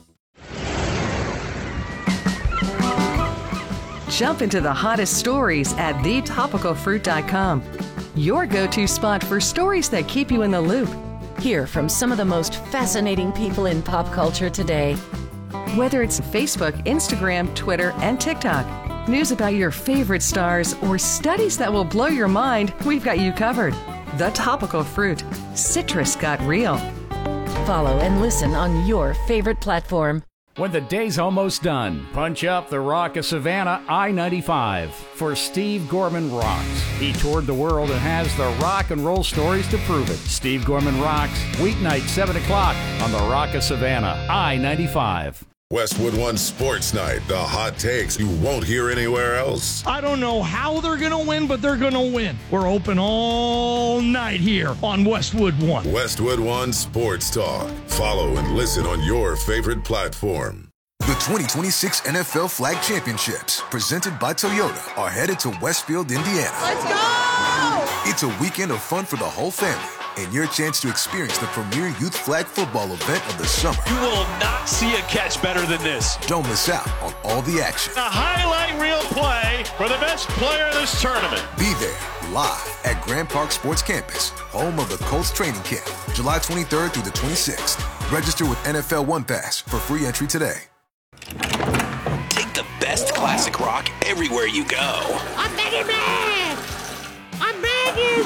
Speaker 17: Jump into the hottest stories at the topical fruit dot com. Your go-to spot for stories that keep you in the loop.
Speaker 18: Hear from some of the most fascinating people in pop culture today.
Speaker 17: Whether it's Facebook, Instagram, Twitter, and TikTok, news about your favorite stars, or studies that will blow your mind, we've got you covered. The Topical Fruit. Citrus got real.
Speaker 18: Follow and listen on your favorite platform.
Speaker 11: When the day's almost done, punch up the Rock of Savannah I ninety-five for Steve Gorman Rocks. He toured the world and has the rock and roll stories to prove it. Steve Gorman Rocks, weeknight seven o'clock on the Rock of Savannah I ninety-five.
Speaker 7: Westwood One Sports Night, the hot takes you won't hear anywhere else.
Speaker 8: I don't know how they're going to win, but they're going to win. We're open all night here on Westwood One.
Speaker 7: Westwood One Sports Talk. Follow and listen on your favorite platform.
Speaker 9: The twenty twenty-six N F L Flag Championships, presented by Toyota, are headed to Westfield, Indiana.
Speaker 10: Let's go!
Speaker 9: It's a weekend of fun for the whole family, and your chance to experience the premier youth flag football event of the summer.
Speaker 12: You will not see a catch better than this.
Speaker 9: Don't miss out on all the action.
Speaker 12: A highlight reel play for the best player in this tournament.
Speaker 9: Be there live at Grand Park Sports Campus, home of the Colts training camp, July twenty-third through the twenty-sixth. Register with N F L One Pass for free entry today.
Speaker 15: Take the best classic rock everywhere you go.
Speaker 10: I'm begging, man! I'm begging!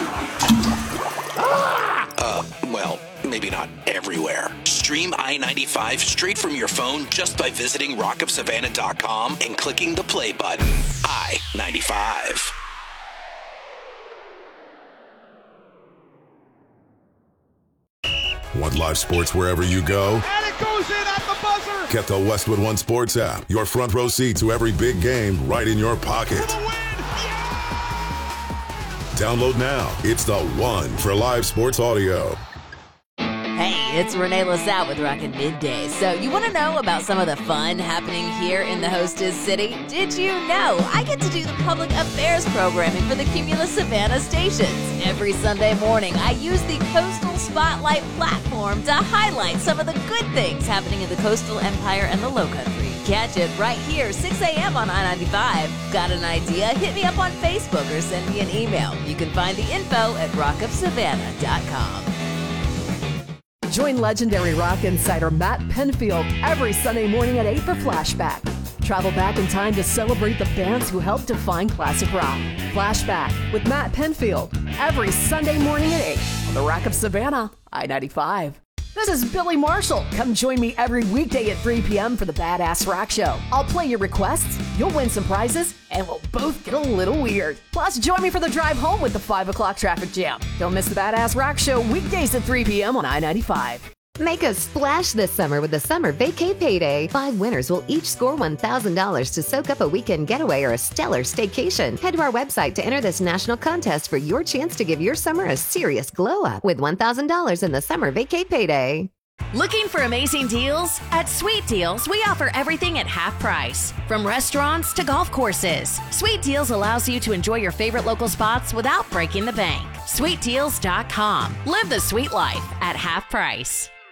Speaker 15: Uh, well, maybe not everywhere. Stream I ninety-five straight from your phone just by visiting rock of savannah dot com and clicking the play button. I ninety-five.
Speaker 7: Want live sports wherever you go?
Speaker 10: And it goes in at the buzzer!
Speaker 7: Get the Westwood One Sports app. Your front row seat to every big game right in your pocket. Download now. It's the one for live sports audio.
Speaker 26: Hey, it's Renee LaSalle with Rockin' Midday. So you want to know about some of the fun happening here in the hostess city? Did you know I get to do the public affairs programming for the Cumulus Savannah stations? Every Sunday morning, I use the Coastal Spotlight platform to highlight some of the good things happening in the Coastal Empire and the Lowcountry. Catch it right here, six a.m. on I ninety-five. Got an idea? Hit me up on Facebook or send me an email. You can find the info at rock of savannah dot com.
Speaker 16: Join legendary rock insider Matt Penfield every Sunday morning at eight for Flashback. Travel back in time to celebrate the bands who helped define classic rock. Flashback with Matt Penfield every Sunday morning at eight on the Rock of Savannah, I ninety-five. This is Billy Marshall. Come join me every weekday at three p.m. for the Badass Rock Show. I'll play your requests, you'll win some prizes, and we'll both get a little weird. Plus, join me for the drive home with the five o'clock traffic jam. Don't miss the Badass Rock Show weekdays at three p.m. on I ninety-five.
Speaker 27: Make a splash this summer with the Summer Vacay Payday. Five winners will each score one thousand dollars to soak up a weekend getaway or a stellar staycation. Head to our website to enter this national contest for your chance to give your summer a serious glow up with one thousand dollars in the Summer Vacay Payday.
Speaker 21: Looking for amazing deals? At Sweet Deals, we offer everything at half price. From restaurants to golf courses. Sweet Deals allows you to enjoy your favorite local spots without breaking the bank. sweet deals dot com. Live the sweet life at half price.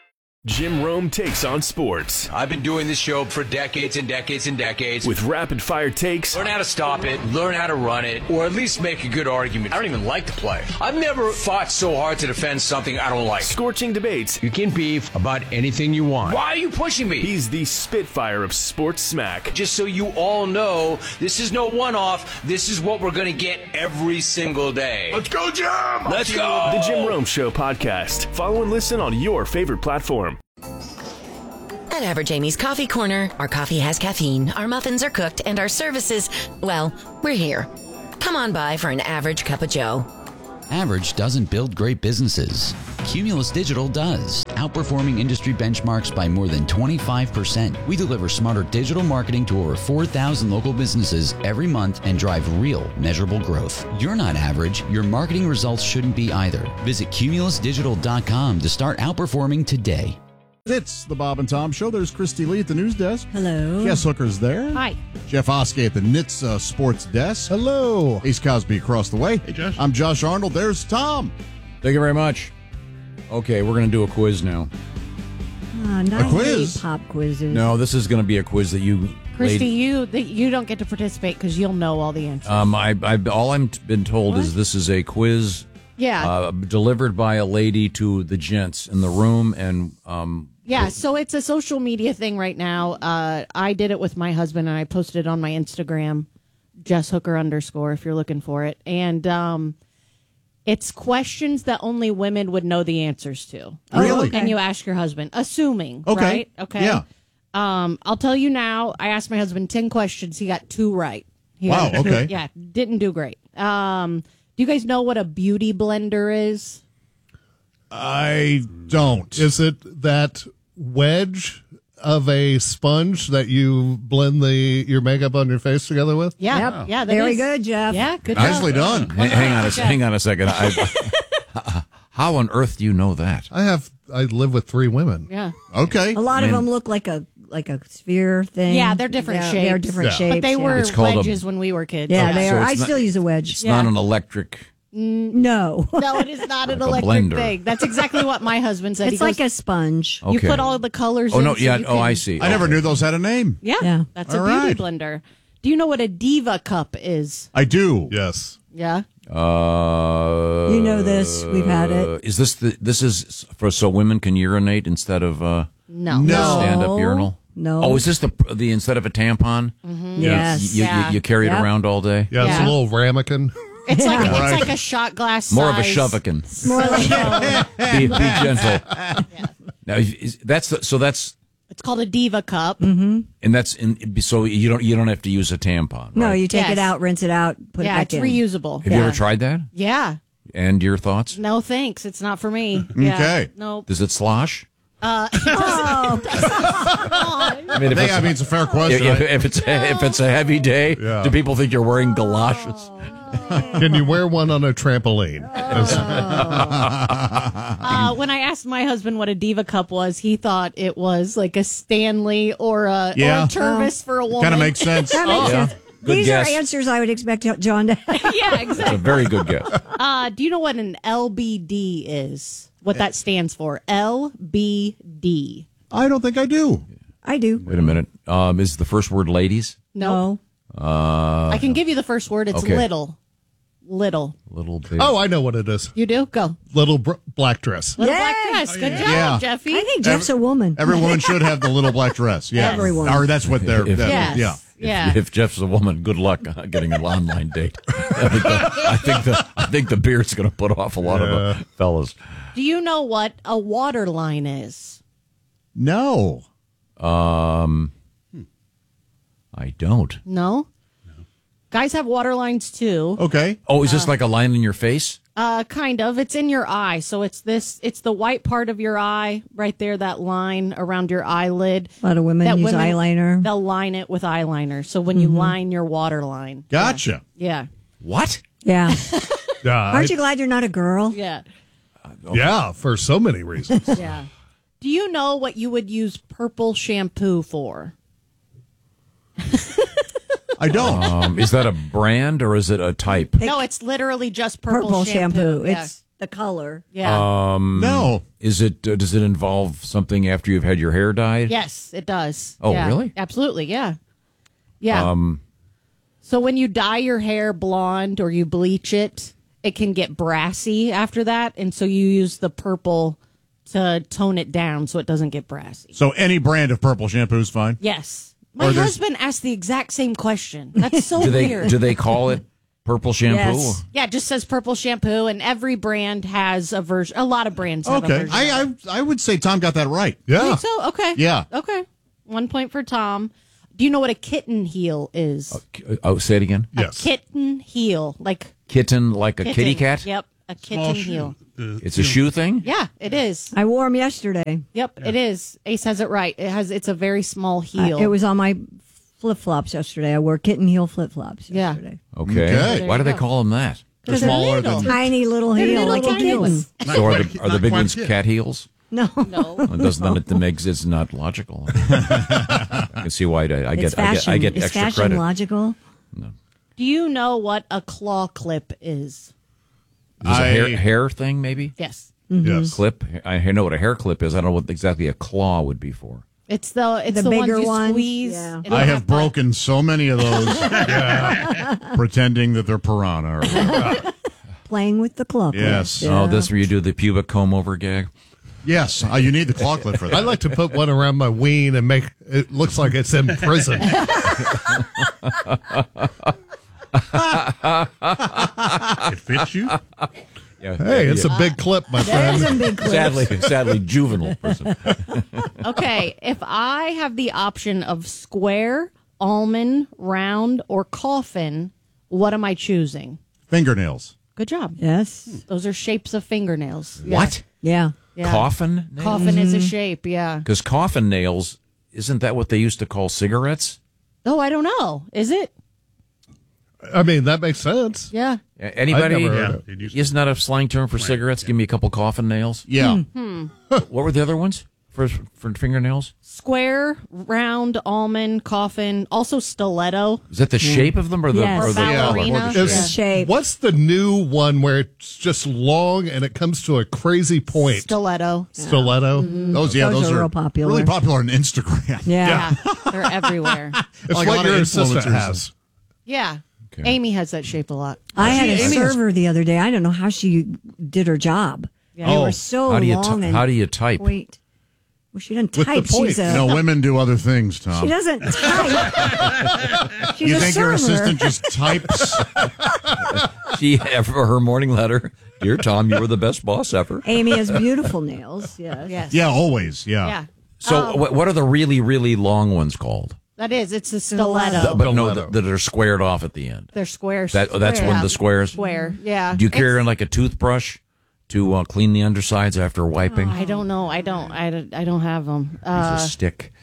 Speaker 13: Jim Rome takes on sports.
Speaker 14: I've been doing this show for decades and decades and decades.
Speaker 13: With rapid fire takes.
Speaker 14: Learn how to stop it, learn how to run it, or at least make a good argument. I don't even like the play. I've never fought so hard to defend something I don't like.
Speaker 13: Scorching debates.
Speaker 14: You can beef about anything you want. Why are you pushing me?
Speaker 13: He's the Spitfire of sports smack.
Speaker 14: Just so you all know, this is no one-off. This is what we're going to get every single day.
Speaker 13: Let's go, Jim!
Speaker 14: Let's go!
Speaker 13: The Jim Rome Show podcast. Follow and listen on your favorite platform.
Speaker 18: At Average Amy's Coffee Corner, our coffee has caffeine, our muffins are cooked, and our services, well, we're here. Come on by for an average cup of joe.
Speaker 19: Average doesn't build great businesses. Cumulus Digital does, outperforming industry benchmarks by more than twenty-five percent. We deliver smarter digital marketing to over four thousand local businesses every month and drive real, measurable growth. You're not average. Your marketing results shouldn't be either. Visit cumulus digital dot com to start outperforming today.
Speaker 1: It's the Bob and Tom Show. There's Christy Lee at the news desk.
Speaker 3: Hello.
Speaker 1: Jess Hooker's there.
Speaker 5: Hi.
Speaker 1: Jeff Oskey at the N H T S uh, sports desk.
Speaker 4: Hello.
Speaker 1: Ace Cosby across the way.
Speaker 4: Hey, Josh.
Speaker 1: I'm Josh Arnold. There's Tom.
Speaker 2: Thank you very much. Okay, we're going to do a quiz now.
Speaker 3: Ah, not
Speaker 1: A quiz?
Speaker 3: pop quizzes.
Speaker 2: No, this is going to be a quiz that you...
Speaker 5: Christy,
Speaker 2: lady-
Speaker 5: you the, you don't get to participate because you'll know all the answers.
Speaker 2: Um, I, I, all I've been told is this is a quiz
Speaker 5: yeah.
Speaker 2: uh, delivered by a lady to the gents in the room, and... Um,
Speaker 5: Yeah, so it's a social media thing right now. Uh, I did it with my husband, and I posted it on my Instagram, Jess Hooker underscore, if you're looking for it. And um, it's questions that only women would know the answers to.
Speaker 1: Really?
Speaker 5: And you ask your husband, assuming,
Speaker 1: Okay.
Speaker 5: right? Okay.
Speaker 1: Yeah.
Speaker 5: Um, I'll tell you now, I asked my husband ten questions. He got two right. He
Speaker 1: Wow,
Speaker 5: got two-
Speaker 1: okay.
Speaker 5: Yeah, didn't do great. Um, do you guys know what a beauty blender is?
Speaker 1: I don't.
Speaker 4: Is it that wedge of a sponge that you blend the your makeup on your face together with?
Speaker 5: Yeah,
Speaker 3: Yep.
Speaker 5: yeah. that
Speaker 3: Very
Speaker 5: is-
Speaker 3: good, Jeff.
Speaker 5: Yeah, good
Speaker 1: Nicely
Speaker 5: job.
Speaker 1: done.
Speaker 2: hang, hang on a hang on a second. I, how on earth do you know that?
Speaker 4: I have. I live with three women.
Speaker 5: Yeah.
Speaker 1: Okay.
Speaker 3: A lot
Speaker 2: I
Speaker 3: of
Speaker 2: mean-
Speaker 3: them look like a like a sphere thing.
Speaker 5: Yeah, they're different
Speaker 3: They're-
Speaker 5: shapes.
Speaker 3: They're different
Speaker 4: Yeah.
Speaker 3: shapes.
Speaker 5: But they
Speaker 3: yeah.
Speaker 5: were
Speaker 2: It's called a-
Speaker 5: wedges when we were kids.
Speaker 3: Yeah, they
Speaker 2: So
Speaker 3: are.
Speaker 2: it's
Speaker 3: I
Speaker 2: not-
Speaker 3: still use a wedge.
Speaker 2: It's
Speaker 5: Yeah.
Speaker 2: not an electric.
Speaker 3: No.
Speaker 5: No, it is not an
Speaker 2: Like a
Speaker 5: electric
Speaker 2: blender.
Speaker 5: thing. That's exactly what my husband said.
Speaker 3: It's
Speaker 5: He
Speaker 3: like
Speaker 5: goes,
Speaker 3: a sponge.
Speaker 5: You
Speaker 2: Okay.
Speaker 5: put all the colors
Speaker 2: Oh
Speaker 5: in.
Speaker 2: no!
Speaker 5: so
Speaker 2: Yeah.
Speaker 5: you
Speaker 2: Oh,
Speaker 5: can-
Speaker 2: I see.
Speaker 1: I never
Speaker 2: Okay.
Speaker 1: knew those had a name.
Speaker 5: Yeah,
Speaker 3: Yeah.
Speaker 5: that's a
Speaker 1: All
Speaker 5: beauty
Speaker 1: right.
Speaker 5: blender. Do you know what a diva cup is?
Speaker 1: I do.
Speaker 4: Yes.
Speaker 5: Yeah.
Speaker 2: Uh,
Speaker 3: You know this. We've had it.
Speaker 2: Is this the? This is for so women can urinate instead of uh,
Speaker 5: No.
Speaker 1: No.
Speaker 2: stand up urinal.
Speaker 3: No.
Speaker 2: Oh, is this the the instead of a tampon?
Speaker 3: Yes.
Speaker 2: You, you,
Speaker 5: Yeah.
Speaker 2: you carry it
Speaker 3: Yep.
Speaker 2: around all day.
Speaker 4: Yeah, it's
Speaker 5: Yeah.
Speaker 4: a little ramekin.
Speaker 5: It's like
Speaker 1: Right.
Speaker 5: it's like a shot glass.
Speaker 2: More of a
Speaker 5: size.
Speaker 2: shovekin.
Speaker 3: More like
Speaker 2: Be, be gentle. Now, is, that's the, so that's
Speaker 5: It's called a diva cup.
Speaker 3: Mm-hmm.
Speaker 2: and that's in so you don't you don't have to use a tampon.
Speaker 3: No,
Speaker 2: right?
Speaker 3: you take
Speaker 5: Yes.
Speaker 3: it out, rinse it out, put
Speaker 5: Yeah,
Speaker 3: it back
Speaker 5: it's
Speaker 3: in.
Speaker 5: reusable.
Speaker 2: Have you ever tried that?
Speaker 5: Yeah.
Speaker 2: And your thoughts?
Speaker 5: No thanks. It's not for me. Yeah.
Speaker 1: Okay.
Speaker 5: Nope.
Speaker 2: Does it slosh?
Speaker 5: Uh,
Speaker 3: Oh,
Speaker 2: I mean, if
Speaker 1: Hey,
Speaker 2: it's,
Speaker 1: I mean, it's a fair
Speaker 2: if,
Speaker 1: question.
Speaker 2: if, if it's a, if it's a heavy day,
Speaker 4: Yeah.
Speaker 2: do people think you're wearing galoshes?
Speaker 4: Can you wear one on a trampoline?
Speaker 5: Uh, when I asked my husband what a diva cup was, he thought it was like a Stanley or a,
Speaker 1: Yeah.
Speaker 5: or a Tervis for a woman.
Speaker 1: Kind of makes sense.
Speaker 3: that makes
Speaker 2: Yeah.
Speaker 3: sense.
Speaker 2: Good
Speaker 3: These
Speaker 2: guess.
Speaker 3: are answers I would expect John to have.
Speaker 5: yeah,
Speaker 2: It's a
Speaker 5: exactly.
Speaker 2: very good guess.
Speaker 5: Uh, do you know what an L B D is? What that stands for? L B D.
Speaker 1: I don't think I do.
Speaker 3: I do.
Speaker 2: Wait a minute. Um, is the first word ladies?
Speaker 5: No.
Speaker 2: Uh,
Speaker 5: I can give you the first word. It's
Speaker 2: okay.
Speaker 5: little. Little.
Speaker 2: little bit.
Speaker 4: Oh, I know what it is.
Speaker 5: You do? Go.
Speaker 4: Little br- black dress.
Speaker 5: Little
Speaker 3: Yay!
Speaker 5: black dress. Good job,
Speaker 1: Yeah.
Speaker 5: Jeffy.
Speaker 3: I think Jeff's a woman.
Speaker 1: Every woman should have the little black dress. Yeah.
Speaker 3: Every woman.
Speaker 1: Or that's what they're.
Speaker 2: If-
Speaker 1: that-
Speaker 5: Yes.
Speaker 1: Yeah.
Speaker 5: Yeah.
Speaker 2: If Jeff's a woman, good luck uh, getting an online date. I think the, I think the, I think the beard's going to put off a lot of uh, fellas.
Speaker 5: Do you know what a water line is?
Speaker 1: No.
Speaker 2: Um, I don't.
Speaker 5: No? Guys have water lines too.
Speaker 1: Okay.
Speaker 2: Oh, is this like a line in your face?
Speaker 5: Uh, kind of. It's in your eye. So it's this, it's the white part of your eye right there, that line around your eyelid.
Speaker 3: A lot of women
Speaker 5: That
Speaker 3: use
Speaker 5: women-
Speaker 3: eyeliner.
Speaker 5: They'll line it with eyeliner. So when you line your water line.
Speaker 1: Gotcha.
Speaker 5: Yeah.
Speaker 2: What?
Speaker 3: Yeah.
Speaker 4: Yeah,
Speaker 3: Aren't
Speaker 4: I-
Speaker 3: you glad you're not a girl?
Speaker 5: Yeah.
Speaker 4: yeah, for so many reasons.
Speaker 5: Yeah. Do you know what you would use purple shampoo for?
Speaker 1: I don't.
Speaker 2: Um, is that a brand or is it a type?
Speaker 5: No, it's literally just purple,
Speaker 3: Purple shampoo.
Speaker 5: Yeah.
Speaker 3: It's the color.
Speaker 5: Yeah.
Speaker 2: Um,
Speaker 1: No.
Speaker 2: Is it? Uh, does it involve something after you've had your hair dyed?
Speaker 5: Yes, it does.
Speaker 2: Oh,
Speaker 5: Yeah,
Speaker 2: really?
Speaker 5: Absolutely. Yeah. Yeah.
Speaker 2: Um,
Speaker 5: So when you dye your hair blonde or you bleach it, it can get brassy after that, and so you use the purple to tone it down so it doesn't get brassy.
Speaker 1: So any brand of purple shampoo is fine?
Speaker 5: Yes. My
Speaker 1: Or there's-
Speaker 5: husband asked the exact same question. That's so
Speaker 2: do they
Speaker 5: weird.
Speaker 2: do they call it purple shampoo?
Speaker 3: Yes.
Speaker 5: Yeah, it just says purple shampoo, and every brand has a version. A lot of brands have a
Speaker 1: Okay.
Speaker 5: version.
Speaker 1: I, I I would say Tom got that right.
Speaker 5: You think so? Okay.
Speaker 1: Yeah.
Speaker 5: Okay. One point for Tom. Do you know what a kitten heel is?
Speaker 2: Oh, say it again.
Speaker 5: A kitten heel, like
Speaker 2: Kitten, like a
Speaker 5: kitten.
Speaker 2: kitty cat.
Speaker 5: Yep, a kitten heel.
Speaker 2: It's a shoe thing.
Speaker 5: Yeah, it is.
Speaker 3: I wore them yesterday.
Speaker 5: Yep, it is. Ace has it right. It has. It's a very small heel.
Speaker 3: Uh, it was on my flip flops yesterday. I wore kitten heel flip flops yesterday.
Speaker 2: Okay.
Speaker 5: There
Speaker 2: Why
Speaker 5: you
Speaker 2: do they
Speaker 5: go.
Speaker 2: call them that?
Speaker 1: They're smaller than.
Speaker 3: Tiny little
Speaker 5: They're
Speaker 3: heel,
Speaker 5: little
Speaker 3: like a
Speaker 5: tiny
Speaker 3: kitten.
Speaker 5: ones.
Speaker 2: So are the, are the
Speaker 1: Not
Speaker 2: big
Speaker 1: quite
Speaker 2: ones
Speaker 1: kid.
Speaker 2: cat heels?
Speaker 3: No,
Speaker 5: No.
Speaker 2: Well, it doesn't. That makes it's not logical. I can see why I, I
Speaker 3: it's
Speaker 2: get I get
Speaker 3: fashion.
Speaker 2: I get
Speaker 3: Is
Speaker 2: extra
Speaker 3: fashion
Speaker 2: credit.
Speaker 3: logical?
Speaker 5: Do you know what a claw clip is?
Speaker 2: Is this a hair,
Speaker 1: I-
Speaker 2: hair thing, maybe?
Speaker 5: Yes.
Speaker 4: Yes.
Speaker 2: Clip. I know what a hair clip is. I don't know what exactly a claw would be for.
Speaker 5: It's the it's
Speaker 3: The
Speaker 5: the,
Speaker 3: bigger
Speaker 5: ones you
Speaker 3: ones?
Speaker 5: squeeze.
Speaker 3: Yeah.
Speaker 5: It'll
Speaker 1: I have
Speaker 5: the-
Speaker 1: broken so many of those, pretending that they're piranha. Or whatever.
Speaker 3: Playing with the claw clip.
Speaker 1: Yes.
Speaker 2: Oh, this where you do the pubic comb over gag.
Speaker 1: Yes, uh, you need the claw clip for that.
Speaker 4: I like to put one around my ween and make it looks like it's in prison.
Speaker 6: It fits you.
Speaker 2: Yeah.
Speaker 4: Hey, it's a big clip, my
Speaker 3: There's
Speaker 4: friend.
Speaker 3: some big clips.
Speaker 2: Sadly, sadly, juvenile person.
Speaker 5: Okay, if I have the option of square, almond, round, or coffin, what am I choosing?
Speaker 1: Fingernails.
Speaker 5: Good job.
Speaker 3: Yes.
Speaker 5: Those are shapes of fingernails. Yeah.
Speaker 2: What?
Speaker 3: Yeah.
Speaker 5: Yeah.
Speaker 2: Coffin?
Speaker 5: Coffin is a shape, yeah.
Speaker 2: Because coffin nails, isn't that what they used to call cigarettes?
Speaker 5: Oh, I don't know. Is it?
Speaker 4: I mean, that makes sense.
Speaker 5: Yeah.
Speaker 2: A- Anybody?
Speaker 4: I've never heard
Speaker 6: Yeah,
Speaker 4: it.
Speaker 6: it used-
Speaker 2: Isn't that a slang term for cigarettes? Give me a couple coffin nails.
Speaker 1: Yeah.
Speaker 5: Hmm.
Speaker 2: What were the other ones for for fingernails?
Speaker 5: Square, round, almond, coffin, also stiletto.
Speaker 2: Is that the shape of them or the
Speaker 3: Yes.
Speaker 2: or the,
Speaker 5: Ballerina.
Speaker 2: or the
Speaker 4: Is-
Speaker 2: shape?
Speaker 3: Shape.
Speaker 4: What's the new one where it's just long and it comes to a crazy point?
Speaker 5: Stiletto.
Speaker 4: Stiletto.
Speaker 1: Those, yeah,
Speaker 3: Those
Speaker 1: those,
Speaker 3: are
Speaker 1: are,
Speaker 3: real popular.
Speaker 1: really popular on Instagram.
Speaker 3: Yeah.
Speaker 5: Yeah. They're everywhere.
Speaker 4: It's
Speaker 1: Like a
Speaker 4: what
Speaker 1: lot of
Speaker 4: your assistant
Speaker 1: influencers.
Speaker 4: has.
Speaker 5: Yeah.
Speaker 2: Okay.
Speaker 5: Amy has that shape a lot.
Speaker 3: I had a
Speaker 4: Amy has-
Speaker 3: server the other day. I don't know how she did her job.
Speaker 5: Yeah.
Speaker 3: They
Speaker 2: Oh,
Speaker 3: were so
Speaker 2: how do you
Speaker 3: long.
Speaker 2: ty-
Speaker 3: and
Speaker 2: how do you type?
Speaker 3: Wait. Well, she doesn't
Speaker 4: With the
Speaker 3: type. She's
Speaker 4: point.
Speaker 3: a.
Speaker 1: You know, women do other things, Tom.
Speaker 3: She doesn't type. She's
Speaker 1: you
Speaker 3: a
Speaker 1: think your
Speaker 3: server.
Speaker 1: assistant just types?
Speaker 2: She for her morning letter, dear Tom, you were the best boss ever.
Speaker 3: Amy has beautiful nails. Yes.
Speaker 5: Yes.
Speaker 1: Yeah, always. Yeah.
Speaker 5: Yeah.
Speaker 2: So
Speaker 5: Um,
Speaker 2: what, what are the really really long ones called?
Speaker 5: That is. It's a stiletto.
Speaker 3: Stiletto.
Speaker 2: But no,
Speaker 4: Stiletto.
Speaker 2: that, that are squared off at the end.
Speaker 5: They're square.
Speaker 2: That that's one of the squares.
Speaker 5: Square. Yeah.
Speaker 2: Do you carry
Speaker 5: It's-
Speaker 2: around like a toothbrush to uh, clean the undersides after wiping?
Speaker 5: I don't know. I don't. I don't, I don't have them.
Speaker 2: Use
Speaker 5: Uh,
Speaker 2: a stick.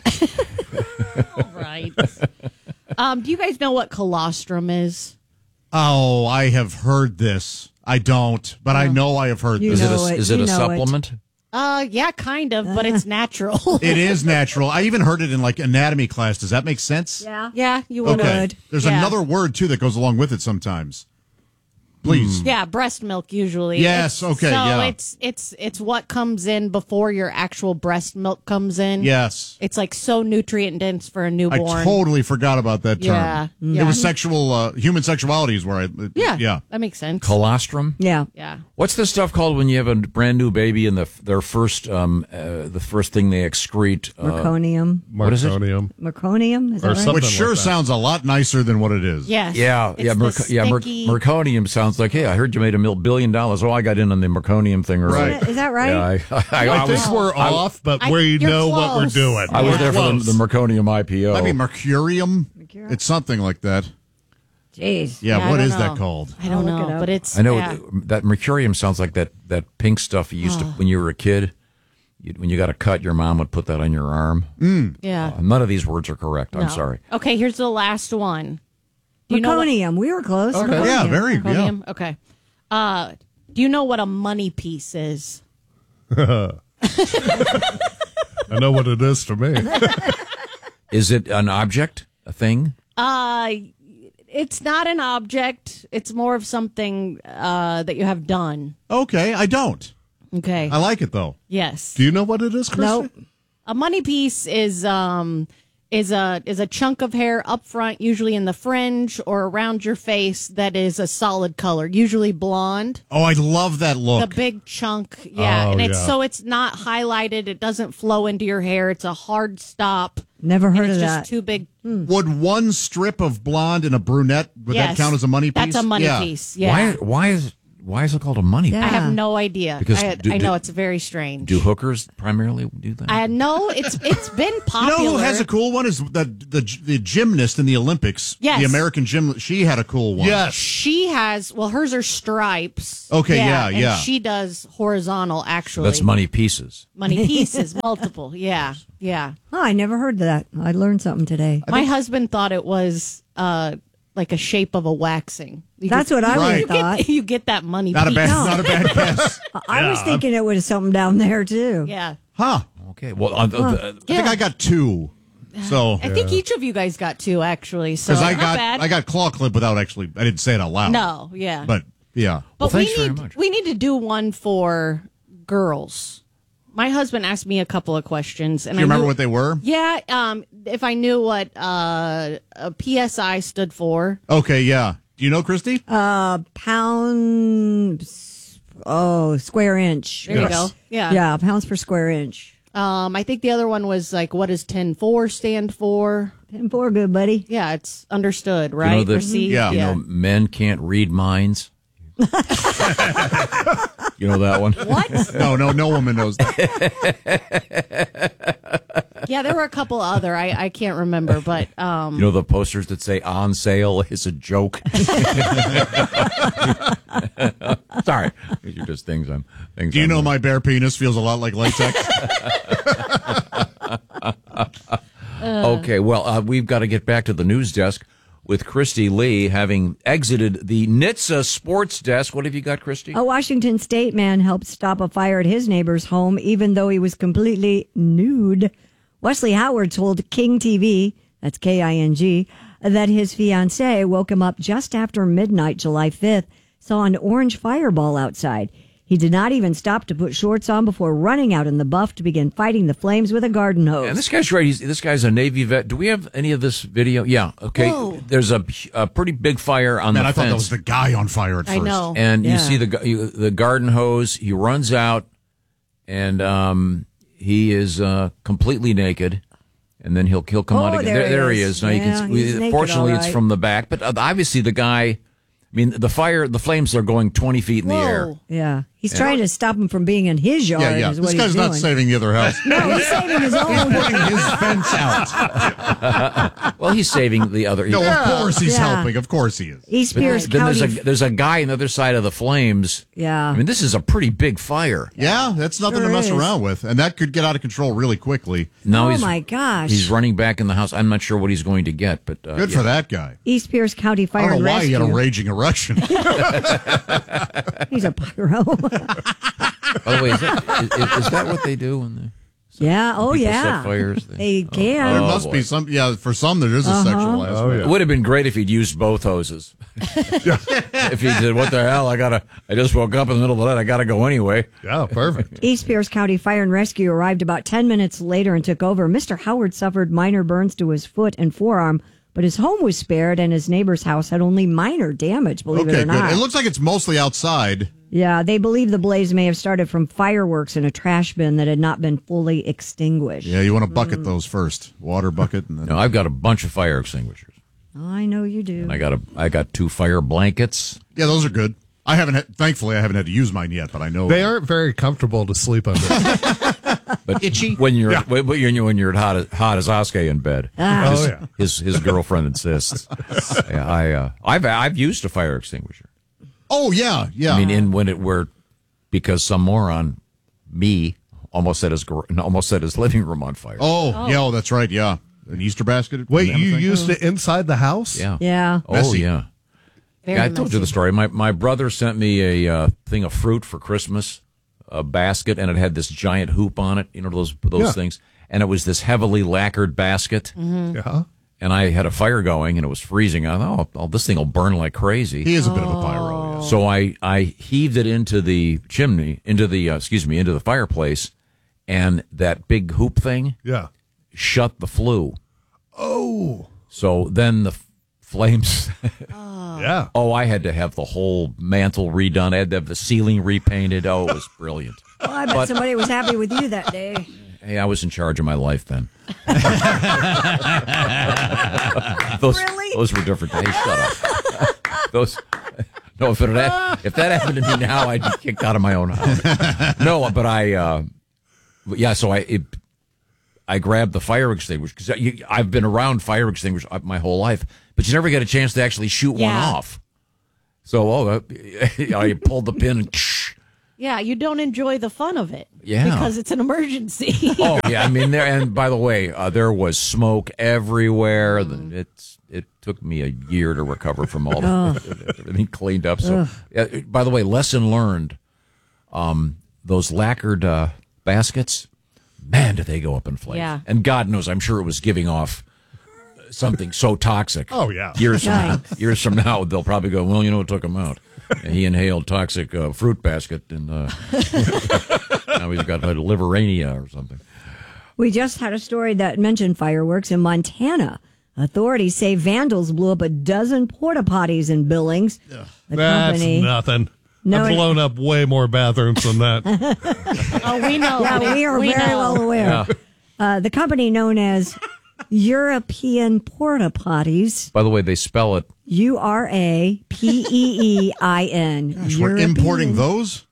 Speaker 5: right. Um, do you guys know what colostrum is?
Speaker 1: Oh, I have heard this. I don't, but I know I have heard
Speaker 3: You
Speaker 2: Is
Speaker 1: this.
Speaker 2: it
Speaker 3: know
Speaker 2: a,
Speaker 3: it.
Speaker 2: is it
Speaker 3: You
Speaker 2: a
Speaker 3: know it.
Speaker 2: supplement?
Speaker 5: Uh, yeah, kind of, but it's natural.
Speaker 1: It is natural. I even heard it in like anatomy class. Does that make sense?
Speaker 3: Yeah.
Speaker 5: Yeah, you would.
Speaker 1: Okay. There's
Speaker 5: Yeah.
Speaker 1: another word too that goes along with it sometimes. Please.
Speaker 5: Yeah, breast milk usually.
Speaker 1: Yes,
Speaker 5: It's-
Speaker 1: okay,
Speaker 5: So
Speaker 1: yeah.
Speaker 5: it's it's it's what comes in before your actual breast milk comes in.
Speaker 1: Yes.
Speaker 5: It's like so nutrient dense for a
Speaker 1: I
Speaker 5: newborn.
Speaker 1: totally forgot about that term.
Speaker 5: Yeah,
Speaker 1: It
Speaker 5: yeah.
Speaker 1: was sexual, uh, human sexuality is where I,
Speaker 5: Yeah,
Speaker 1: yeah.
Speaker 5: that makes sense.
Speaker 2: Colostrum?
Speaker 3: Yeah.
Speaker 5: Yeah.
Speaker 2: What's this stuff called when you have a brand new baby and the their first um uh, the first thing they excrete? Uh,
Speaker 3: Meconium.
Speaker 2: What is it?
Speaker 4: Marconium.
Speaker 3: Meconium. Is that
Speaker 4: Or
Speaker 3: right?
Speaker 4: something.
Speaker 1: Which sure
Speaker 4: like that.
Speaker 1: sounds a lot nicer than what it is.
Speaker 5: Yes.
Speaker 2: Yeah,
Speaker 5: It's
Speaker 2: yeah,
Speaker 5: the
Speaker 2: merc- yeah. Merc-
Speaker 5: sticky-
Speaker 2: Merconium sounds like, hey, I heard you made a mil- billion dollars. Oh, I got in on the Merconium thing early.
Speaker 1: Right.
Speaker 3: Is that right?
Speaker 2: Yeah, I, I, I,
Speaker 4: I think
Speaker 2: was,
Speaker 4: we're
Speaker 2: I-
Speaker 4: off, but
Speaker 5: I-
Speaker 4: we
Speaker 5: you're
Speaker 4: know what we're
Speaker 5: close.
Speaker 4: doing.
Speaker 2: I was
Speaker 5: Yeah.
Speaker 2: there for
Speaker 4: Close.
Speaker 2: the, the Merconium I P O.
Speaker 1: Might be mercurium.
Speaker 3: Mercurium?
Speaker 1: It's something like that.
Speaker 3: Jeez.
Speaker 1: Yeah,
Speaker 5: Yeah, I
Speaker 1: what
Speaker 5: don't
Speaker 1: is that
Speaker 5: know.
Speaker 1: called?
Speaker 5: I don't
Speaker 3: I'll look
Speaker 5: know,
Speaker 3: it up.
Speaker 5: but it's.
Speaker 2: I know
Speaker 5: yeah.
Speaker 2: that Mercurium sounds like that, that pink stuff you used to when you were a kid. You, when you got a cut, your mom would put that on your arm.
Speaker 5: Yeah.
Speaker 2: Uh, none of these words are correct. I'm
Speaker 5: No.
Speaker 2: sorry.
Speaker 5: Okay, here's the last one. Do you know what-
Speaker 3: Meconium. We were close.
Speaker 1: Yeah,
Speaker 3: Meconium.
Speaker 1: very, yeah.
Speaker 5: Meconium? Okay. Uh, do you know what a money piece is?
Speaker 4: I know what it is to me.
Speaker 2: Is it an object, a thing?
Speaker 5: Uh, it's not an object. It's more of something uh, that you have done.
Speaker 1: Okay, I don't.
Speaker 5: Okay.
Speaker 1: I like it, though.
Speaker 5: Yes.
Speaker 4: Do you know what it is, Christy?
Speaker 5: Nope. A money piece is um is a is a chunk of hair up front, usually in the fringe or around your face, that is a solid color, usually blonde.
Speaker 1: Oh, I love that look.
Speaker 5: The big chunk, yeah,
Speaker 1: Oh,
Speaker 5: and it's
Speaker 1: yeah.
Speaker 5: so it's not highlighted. It doesn't flow into your hair. It's a hard stop.
Speaker 3: Never heard
Speaker 5: and it's
Speaker 3: of
Speaker 5: just
Speaker 3: that.
Speaker 5: too big.
Speaker 1: Would one strip of blonde and a brunette, would
Speaker 5: Yes.
Speaker 1: that count as a money piece?
Speaker 5: That's a money
Speaker 1: Yeah.
Speaker 5: piece. Yeah.
Speaker 2: Why? Why is why is it called a money?
Speaker 5: I have no idea.
Speaker 2: Because
Speaker 5: I,
Speaker 2: do-
Speaker 5: I know
Speaker 2: do-
Speaker 5: it's very strange.
Speaker 2: Do hookers primarily do that?
Speaker 5: I know it's it's been
Speaker 1: You
Speaker 5: popular.
Speaker 1: know who has a cool one? Is the the the gymnast in the Olympics?
Speaker 5: Yes.
Speaker 1: The American gym. She had a cool one.
Speaker 5: She has, well, hers are stripes.
Speaker 1: Okay, yeah,
Speaker 5: and
Speaker 1: yeah.
Speaker 5: she does horizontal, actually.
Speaker 2: That's money pieces.
Speaker 5: Money pieces, multiple. Yeah, yeah.
Speaker 3: Oh, I never heard that. I learned something today.
Speaker 5: My husband thought it was uh, like a shape of a waxing. You
Speaker 3: That's
Speaker 5: get-
Speaker 3: what I
Speaker 5: you
Speaker 3: would've
Speaker 5: get-
Speaker 3: thought.
Speaker 5: You get that money
Speaker 1: Not a
Speaker 5: piece.
Speaker 1: bad, not a bad guess.
Speaker 3: I was thinking it was something down there, too.
Speaker 5: Yeah.
Speaker 1: Huh.
Speaker 2: Okay. Well, uh,
Speaker 5: Huh.
Speaker 2: uh,
Speaker 1: I think I got two. So
Speaker 5: I think each of you guys got two, actually. So
Speaker 1: because I
Speaker 5: not
Speaker 1: got
Speaker 5: bad.
Speaker 1: I got claw clip without actually I didn't say it out loud.
Speaker 5: No, yeah.
Speaker 1: But yeah.
Speaker 5: But we need we need to do one for girls. My husband asked me a couple of questions, and
Speaker 1: Do you
Speaker 5: I
Speaker 1: remember
Speaker 5: knew-
Speaker 1: what they were?
Speaker 5: Yeah, um, if I knew what uh, a P S I stood for.
Speaker 1: Okay, yeah. Do you know, Christy?
Speaker 3: Uh, pound, oh, square inch.
Speaker 5: There you go. Yeah.
Speaker 3: Yeah, pounds per square inch.
Speaker 5: Um, I think the other one was like, what does ten four stand for?
Speaker 3: ten four, good buddy.
Speaker 5: Yeah, it's understood,
Speaker 2: you
Speaker 5: right?
Speaker 2: know that
Speaker 5: Received?
Speaker 2: you know men can't read minds. You know that one?
Speaker 5: What?
Speaker 1: No, no, no woman knows that.
Speaker 5: Yeah, there were a couple other. I, I can't remember, but um,
Speaker 2: You know the posters that say "on sale" is a joke. Sorry, these are just things I'm. Things
Speaker 1: Do you
Speaker 2: I'm
Speaker 1: know my bare penis feels a lot like latex?
Speaker 2: Okay, well, uh, we've got to get back to the news desk with Christy Lee having exited the N H T S A sports desk. What have you got, Christy?
Speaker 3: A Washington State man helped stop a fire at his neighbor's home, even though he was completely nude. Wesley Howard told King T V, that's K I N G, that his fiancée woke him up just after midnight, July fifth, saw an orange fireball outside. He did not even stop to put shorts on before running out in the buff to begin fighting the flames with a garden hose.
Speaker 2: And this guy's right. He's, this guy's a Navy vet. Do we have any of this video? Yeah. Okay.
Speaker 3: Whoa.
Speaker 2: There's a, a pretty big fire on
Speaker 1: Man,
Speaker 2: the
Speaker 1: I
Speaker 2: fence.
Speaker 1: thought that was the guy on fire at
Speaker 5: I
Speaker 1: first.
Speaker 5: know.
Speaker 2: And
Speaker 5: Yeah.
Speaker 2: you see the gu- you- the garden hose. He runs out, and um, he is uh, completely naked. And then he'll he'll come
Speaker 3: Oh,
Speaker 2: out again.
Speaker 3: there he
Speaker 2: there he
Speaker 3: is.
Speaker 2: is. Now you
Speaker 3: Yeah,
Speaker 2: can.
Speaker 3: he's
Speaker 2: See,
Speaker 3: naked,
Speaker 2: fortunately,
Speaker 3: all
Speaker 2: it's
Speaker 3: right.
Speaker 2: from the back. But uh, obviously, the guy. I mean, the fire, the flames are going twenty feet in the air.
Speaker 3: Yeah. He's
Speaker 2: Yeah.
Speaker 3: trying to stop him from being in his yard.
Speaker 1: Yeah, yeah.
Speaker 3: Is
Speaker 1: This
Speaker 3: what
Speaker 1: guy's
Speaker 3: he's
Speaker 1: not
Speaker 3: doing.
Speaker 1: saving the other house.
Speaker 3: No, he's saving his own.
Speaker 1: He's putting his fence out.
Speaker 2: Well, he's saving the other.
Speaker 1: No, of course he's
Speaker 3: Yeah.
Speaker 1: helping. Of course he is.
Speaker 3: East
Speaker 2: But
Speaker 3: Pierce
Speaker 2: then there's a
Speaker 3: County.
Speaker 2: there's a guy on the other side of the flames.
Speaker 3: Yeah.
Speaker 2: I mean, this is a pretty big fire.
Speaker 1: Yeah, that's nothing
Speaker 3: Sure
Speaker 1: to mess
Speaker 3: is.
Speaker 1: around with. And that could get out of control really quickly.
Speaker 2: Now
Speaker 3: Oh,
Speaker 2: he's,
Speaker 3: my gosh.
Speaker 2: He's running back in the house. I'm not sure what he's going to get, but uh,
Speaker 1: Good
Speaker 2: yeah.
Speaker 1: for that guy.
Speaker 3: East Pierce County
Speaker 1: I
Speaker 3: Fire
Speaker 1: don't
Speaker 3: and
Speaker 1: know why he
Speaker 3: Rescue.
Speaker 1: had a raging erection.
Speaker 3: He's a pyro.
Speaker 2: By the way, is that, is, is that what they do when they
Speaker 3: yeah. Oh,
Speaker 2: people
Speaker 3: yeah.
Speaker 2: set fires?
Speaker 3: They can.
Speaker 1: there
Speaker 2: Oh,
Speaker 1: must
Speaker 2: boy.
Speaker 1: be some. Yeah, for some there is a
Speaker 3: Uh-huh.
Speaker 1: sexual aspect.
Speaker 4: Oh, yeah.
Speaker 2: It would have been great if he'd used both hoses. If he said, "What the hell? I gotta. I just woke up in the middle of the night. I gotta go anyway."
Speaker 4: Yeah, perfect.
Speaker 3: East Pierce County Fire and Rescue arrived about ten minutes later and took over. Mister Howard suffered minor burns to his foot and forearm, but his home was spared and his neighbor's house had only minor damage, believe
Speaker 1: Okay,
Speaker 3: it or
Speaker 1: good.
Speaker 3: not.
Speaker 1: It looks like it's mostly outside.
Speaker 3: Yeah, they believe the blaze may have started from fireworks in a trash bin that had not been fully extinguished.
Speaker 1: Yeah, you want to bucket those first. Water bucket. And then...
Speaker 2: No, I've got a bunch of fire extinguishers.
Speaker 3: I know you do.
Speaker 2: And I got a. I got two fire blankets.
Speaker 1: Yeah, those are good. I haven't had, thankfully, I haven't had to use mine yet, but I know.
Speaker 4: They aren't very comfortable to sleep under.
Speaker 2: But itchy when you're
Speaker 1: Yeah.
Speaker 2: when you're when you're hot as, hot as Oskay in bed.
Speaker 3: Ah.
Speaker 2: His,
Speaker 4: Oh, yeah.
Speaker 2: his his girlfriend insists. Yeah, I uh, I've I've used a fire extinguisher.
Speaker 1: Oh, yeah, yeah.
Speaker 2: I mean, in when it were because some moron, me, almost set his gar- almost set his living room on fire.
Speaker 1: oh, yeah, oh, that's right, yeah. An Easter basket?
Speaker 4: Wait,
Speaker 1: and
Speaker 4: you
Speaker 1: everything?
Speaker 4: used it inside the house?
Speaker 2: Yeah.
Speaker 3: Yeah.
Speaker 2: Oh
Speaker 1: Messy.
Speaker 2: yeah.
Speaker 5: Very
Speaker 2: Yeah, I told you the
Speaker 5: messy.
Speaker 2: story. My my brother sent me a uh, thing of fruit for Christmas, a basket, and it had this giant hoop on it. You know those those
Speaker 4: Yeah.
Speaker 2: things, and it was this heavily lacquered basket.
Speaker 4: Yeah.
Speaker 2: and I had a fire going, and it was freezing. I thought, oh, oh this thing will burn like crazy.
Speaker 1: He is a bit of a pyro. Yeah.
Speaker 2: So I, I heaved it into the chimney, into the, uh, excuse me, into the fireplace, and that big hoop thing
Speaker 4: yeah.
Speaker 2: shut the flue.
Speaker 4: Oh.
Speaker 2: So then the f- flames.
Speaker 4: oh. Yeah.
Speaker 2: Oh, I had to have the whole mantle redone. I had to have the ceiling repainted. Oh, it was brilliant.
Speaker 3: Well, I bet
Speaker 2: But-
Speaker 3: somebody was happy with you that day.
Speaker 2: Hey, I was in charge of my life then. those,
Speaker 3: Really?
Speaker 2: those were different days. Shut up. those. No, if, it had, if that happened to me now, I'd be kicked out of my own house. No, but I, uh, yeah. So I, it, I grabbed the fire extinguisher because I've been around fire extinguishers my whole life, but you never get a chance to actually shoot
Speaker 5: Yeah.
Speaker 2: one off. So, oh, uh, I pulled the pin and.
Speaker 5: Yeah, you don't enjoy the fun of it.
Speaker 2: Yeah.
Speaker 5: Because it's an emergency.
Speaker 2: Oh yeah, I mean there. And by the way, uh, there was smoke everywhere.
Speaker 5: Mm.
Speaker 2: It's it took me a year to recover from all
Speaker 3: Oh.
Speaker 2: the, everything cleaned up. So,
Speaker 3: Ugh.
Speaker 2: uh, by the way, lesson learned. Um, those lacquered uh, baskets, man, did they go up in flames?
Speaker 5: Yeah.
Speaker 2: And God knows, I'm sure it was giving off something so toxic.
Speaker 4: Oh, yeah.
Speaker 2: Years from now,
Speaker 3: Yikes.
Speaker 2: years from now, they'll probably go, well, you know what took him out? And he inhaled toxic uh, fruit basket, and uh, now he's got a liverania or something.
Speaker 3: We just had a story that mentioned fireworks in Montana. Authorities say vandals blew up a dozen porta potties in Billings. The
Speaker 4: That's
Speaker 3: company,
Speaker 4: nothing.
Speaker 3: No,
Speaker 4: I've
Speaker 3: it-
Speaker 4: blown up way more bathrooms than that.
Speaker 5: Oh, we know.
Speaker 3: yeah,
Speaker 5: honey.
Speaker 3: we are
Speaker 5: We
Speaker 3: very
Speaker 5: know.
Speaker 3: well aware.
Speaker 2: Yeah.
Speaker 3: Uh, the company known as European Porta Potties,
Speaker 2: By the way, they spell it.
Speaker 3: U R A P E E I N.
Speaker 1: Gosh, we're importing those?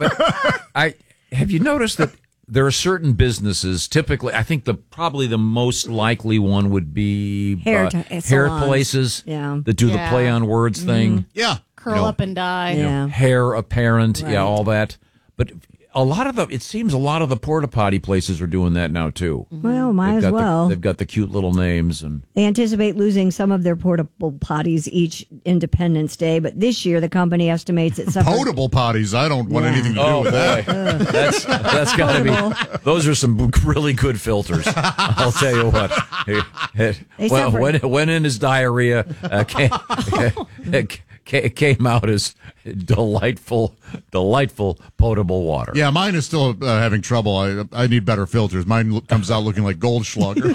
Speaker 2: I have you noticed that there are certain businesses. Typically, I think the probably the most likely one would be
Speaker 3: Hair
Speaker 2: uh,
Speaker 3: t-
Speaker 2: hair
Speaker 3: salons.
Speaker 2: places
Speaker 3: Yeah.
Speaker 2: that do
Speaker 5: Yeah.
Speaker 2: the play on words thing.
Speaker 1: Yeah.
Speaker 5: Curl
Speaker 2: You know,
Speaker 5: up and die.
Speaker 3: Yeah.
Speaker 2: Hair apparent,
Speaker 3: Right.
Speaker 2: yeah, all that. But a lot of the it seems a lot of the porta potty places are doing that now too.
Speaker 3: Well, might
Speaker 2: They've
Speaker 3: as
Speaker 2: got
Speaker 3: well.
Speaker 2: The, they've got the cute little names and.
Speaker 3: They anticipate losing some of their portable potties each Independence Day, but this year the company estimates it suffered.
Speaker 1: Potable potties. I don't want
Speaker 3: Yeah.
Speaker 1: anything to do
Speaker 2: Oh
Speaker 1: with
Speaker 2: boy,
Speaker 1: that.
Speaker 2: that's that's got to be. Those are some really good filters. I'll tell you what.
Speaker 3: They
Speaker 2: Well,
Speaker 3: suffered-
Speaker 2: when when in his diarrhea uh, came, ca- came out as delightful, delightful potable water.
Speaker 1: Yeah, mine is still uh, having trouble. I I need better filters. Mine lo- comes out looking like Goldschlager.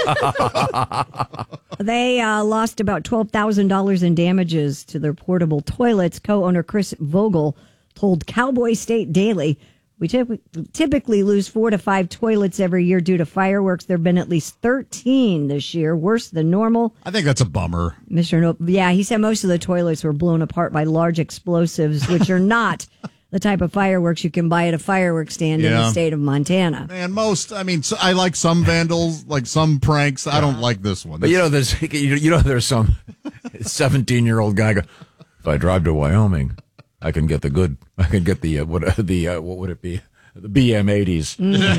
Speaker 3: They uh, lost about twelve thousand dollars in damages to their portable toilets. Co-owner Chris Vogel told Cowboy State Daily, we typ- typically lose four to five toilets every year due to fireworks. There have been at least thirteen this year, worse than normal.
Speaker 1: I think that's a bummer.
Speaker 3: Mister No- yeah, he said most of the toilets were blown apart by large explosives, which are not the type of fireworks you can buy at a fireworks stand in the
Speaker 1: Yeah.
Speaker 3: state of Montana.
Speaker 1: Man, most, I mean, so I like some vandals, like some pranks. I don't like this one.
Speaker 2: But you know, there's you you know, there's some seventeen-year-old guy go. If I drive to Wyoming, I can get the good. I can get the uh, what the uh, what would it be? The B M eighties.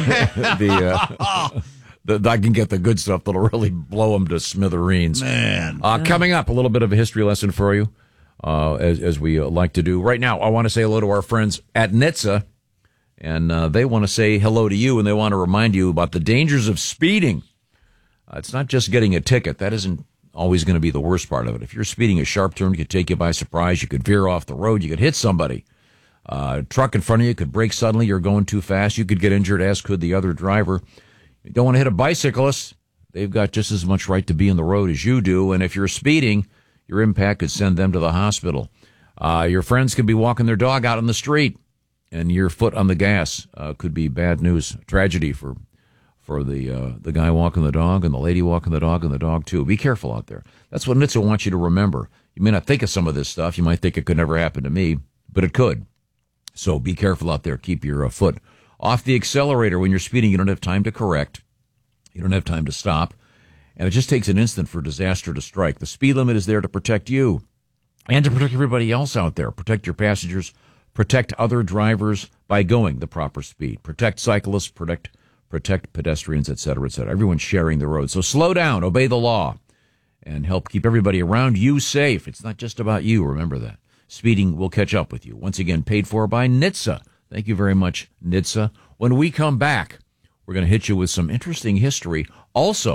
Speaker 2: the, uh, the I can get the good stuff that'll really blow them to smithereens.
Speaker 1: Man,
Speaker 2: uh, coming up, a little bit of a history lesson for you, uh, as as we uh, like to do. Right now, I want to say hello to our friends at N H T S A, and uh, they want to say hello to you, and they want to remind you about the dangers of speeding. Uh, it's not just getting a ticket. That isn't always going to be the worst part of it. If you're speeding, a sharp turn could take you by surprise. You could veer off the road. You could hit somebody. Uh, a truck in front of you could brake suddenly. You're going too fast. You could get injured, as could the other driver. You don't want to hit a bicyclist. They've got just as much right to be in the road as you do. And if you're speeding, your impact could send them to the hospital. Uh, your friends could be walking their dog out on the street, and your foot on the gas uh, could be bad news, tragedy for for the uh, the guy walking the dog and the lady walking the dog and the dog too. Be careful out there. That's what N H T S A wants you to remember. You may not think of some of this stuff. You might think it could never happen to me, but it could. So be careful out there. Keep your uh, foot off the accelerator when you're speeding. You don't have time to correct. You don't have time to stop. And it just takes an instant for disaster to strike. The speed limit is there to protect you and to protect everybody else out there. Protect your passengers. Protect other drivers by going the proper speed. Protect cyclists. Protect protect pedestrians, et cetera, et cetera. Everyone's sharing the road. So slow down. Obey the law. And help keep everybody around you safe. It's not just about you. Remember that. Speeding will catch up with you. Once again, paid for by N H T S A. Thank you very much, N H T S A. When we come back, we're going to hit you with some interesting history. Also,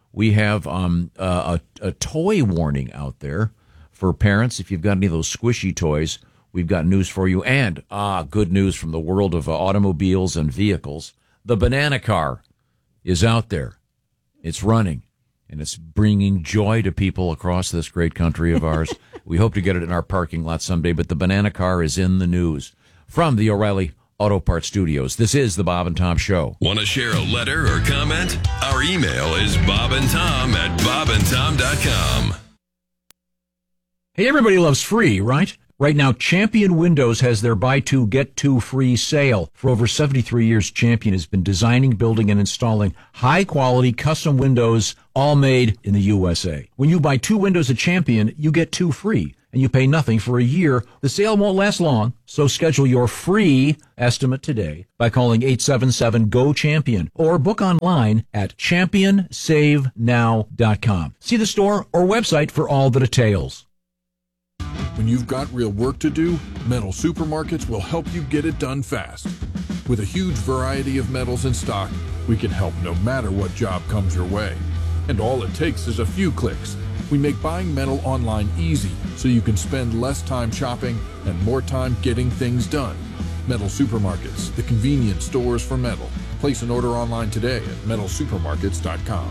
Speaker 2: we have um, a, a toy warning out there for parents. If you've got any of those squishy toys, we've got news for you. And, ah, good news from the world of uh, automobiles and vehicles. The banana car is out there. It's running, and it's bringing joy to people across this great country of ours. We hope to get it in our parking lot someday, but the banana car is in the news. From the O'Reilly Auto Parts Studios, this is the Bob and Tom Show.
Speaker 11: Want to share a letter or comment? Our email is bobandtom at bobandtom dot com.
Speaker 17: Hey, everybody loves free, right? Right now, Champion Windows has their buy two, get two free sale. For over seventy-three years, Champion has been designing, building, and installing high-quality custom windows, all made in the U S A. When you buy two windows at Champion, you get two free, and you pay nothing for a year. The sale won't last long, so schedule your free estimate today by calling eight seven seven, G O, CHAMPION or book online at champion save now dot com. See the store or website for all the details.
Speaker 20: When you've got real work to do, Metal Supermarkets will help you get it done fast. With a huge variety of metals in stock, we can help no matter what job comes your way. And all it takes is a few clicks. We make buying metal online easy so you can spend less time shopping and more time getting things done. Metal Supermarkets, the convenient stores for metal. Place an order online today at metal supermarkets dot com.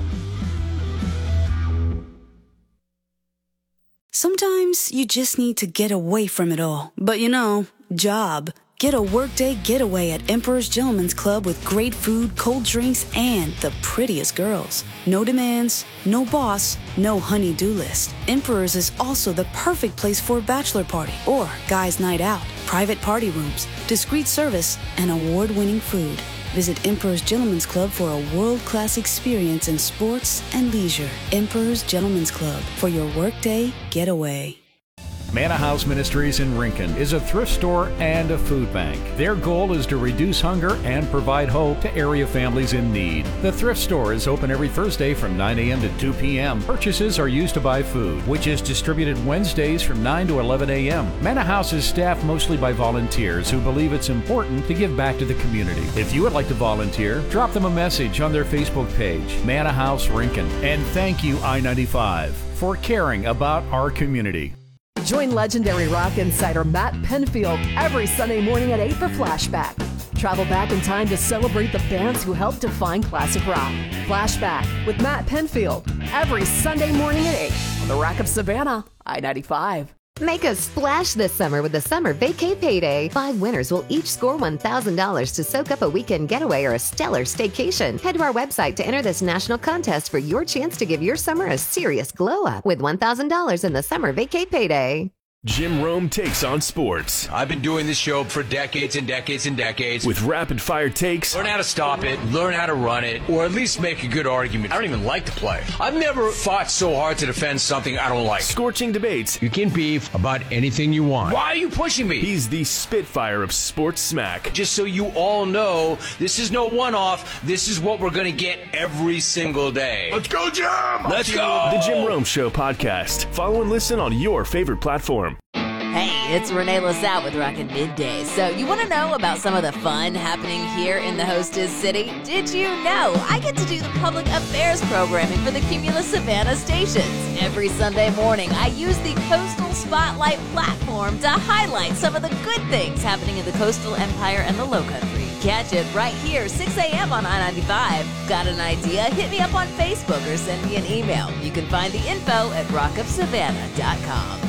Speaker 22: Sometimes you just need to get away from it all. But you know, job. Get a workday getaway at Emperor's Gentleman's Club with great food, cold drinks, and the prettiest girls. No demands, no boss, no honey-do list. Emperor's is also the perfect place for a bachelor party or guys' night out. Private party rooms, discreet service, and award-winning food. Visit Emperor's Gentleman's Club for a world-class experience in sports and leisure. Emperor's Gentleman's Club for your workday getaway.
Speaker 23: Manna House Ministries in Rincon is a thrift store and a food bank. Their goal is to reduce hunger and provide hope to area families in need. The thrift store is open every Thursday from nine a.m. to two p.m. Purchases are used to buy food, which is distributed Wednesdays from nine to eleven a.m. Manna House is staffed mostly by volunteers who believe it's important to give back to the community. If you would like to volunteer, drop them a message on their Facebook page, Manna House Rincon. And thank you, I ninety-five, for caring about our community.
Speaker 16: Join legendary rock insider Matt Penfield every Sunday morning at eight for Flashback. Travel back in time to celebrate the bands who helped define classic rock. Flashback with Matt Penfield every Sunday morning at eight on the Rock of Savannah, I ninety-five.
Speaker 27: Make a splash this summer with the Summer Vacay Payday. Five winners will each score one thousand dollars to soak up a weekend getaway or a stellar staycation. Head to our website to enter this national contest for your chance to give your summer a serious glow-up with one thousand dollars in the Summer Vacay Payday.
Speaker 13: Jim Rome takes on sports.
Speaker 14: I've been doing this show for decades and decades and decades.
Speaker 13: With rapid-fire takes.
Speaker 14: Learn how to stop it, learn how to run it, or at least make a good argument. I don't even like to play. I've never fought so hard to defend something I don't like.
Speaker 13: Scorching debates.
Speaker 14: You can beef about anything you want. Why are you pushing me?
Speaker 13: He's the Spitfire of sports smack.
Speaker 14: Just so you all know, this is no one-off. This is what we're going to get every single day.
Speaker 12: Let's go, Jim!
Speaker 14: Let's go!
Speaker 13: The Jim Rome Show podcast. Follow and listen on your favorite platform.
Speaker 26: Hey, it's Renee LaSalle with Rockin' Midday. So you want to know about some of the fun happening here in the Hostess City? Did you know I get to do the public affairs programming for the Cumulus Savannah stations? Every Sunday morning, I use the Coastal Spotlight platform to highlight some of the good things happening in the Coastal Empire and the Lowcountry. Catch it right here, six a.m. on I ninety-five. Got an idea? Hit me up on Facebook or send me an email. You can find the info at rock of savannah dot com.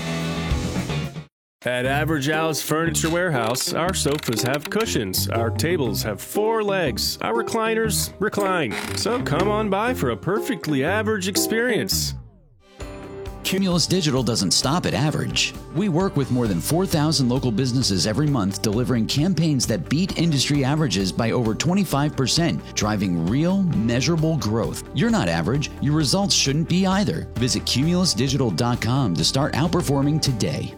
Speaker 13: At Average Al's Furniture Warehouse, our sofas have cushions, our tables have four legs, our recliners recline. So come on by for a perfectly average experience.
Speaker 19: Cumulus Digital doesn't stop at average. We work with more than four thousand local businesses every month, delivering campaigns that beat industry averages by over twenty-five percent, driving real, measurable growth. You're not average. Your results shouldn't be either. Visit cumulus digital dot com to start outperforming today.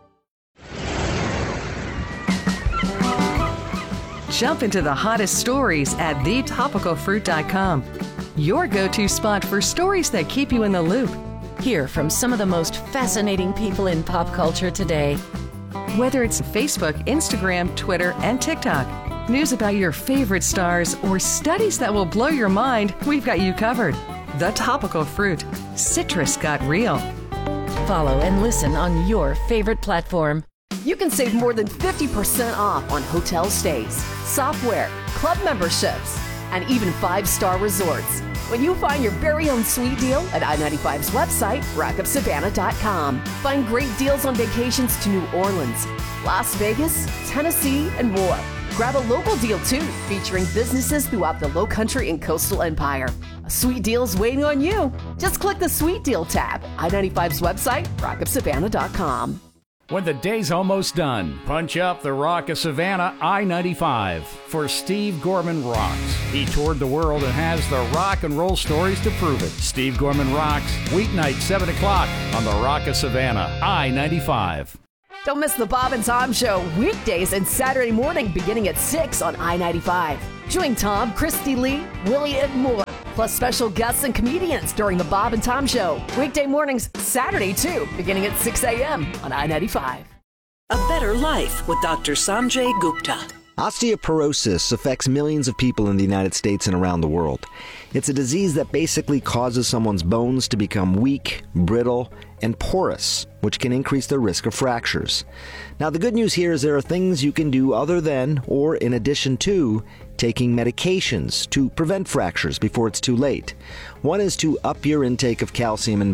Speaker 24: Jump into the hottest stories at the topical fruit dot com. Your go-to spot for stories that keep you in the loop.
Speaker 25: Hear from some of the most fascinating people in pop culture today.
Speaker 24: Whether it's Facebook, Instagram, Twitter, and TikTok, news about your favorite stars, or studies that will blow your mind, we've got you covered. The Topical Fruit. Citrus got real.
Speaker 25: Follow and listen on your favorite platform.
Speaker 16: You can save more than fifty percent off on hotel stays, software, club memberships, and even five-star resorts when you find your very own sweet deal at I ninety-five's website, rock up savannah dot com. Find great deals on vacations to New Orleans, Las Vegas, Tennessee, and more. Grab a local deal, too, featuring businesses throughout the Lowcountry and Coastal Empire. A sweet deal's waiting on you. Just click the Sweet Deal tab. I ninety-five's website, rock up savannah dot com.
Speaker 23: When the day's almost done, punch up the Rock of Savannah I ninety-five for Steve Gorman Rocks. He toured the world and has the rock and roll stories to prove it. Steve Gorman Rocks, weeknight seven o'clock on the Rock of Savannah I ninety-five.
Speaker 16: Don't miss the Bob and Tom Show weekdays and Saturday morning beginning at six on I ninety-five. Join Tom, Christy Lee, Willie, and more. Plus special guests and comedians during the Bob and Tom Show. Weekday mornings, Saturday too, beginning at six a.m. on I ninety-five.
Speaker 7: A better life with Doctor Sanjay Gupta.
Speaker 8: Osteoporosis affects millions of people in the United States and around the world. It's a disease that basically causes someone's bones to become weak, brittle, and porous, which can increase their risk of fractures. Now, the good news here is there are things you can do other than, or in addition to, taking medications to prevent fractures before it's too late. One is to up your intake of calcium and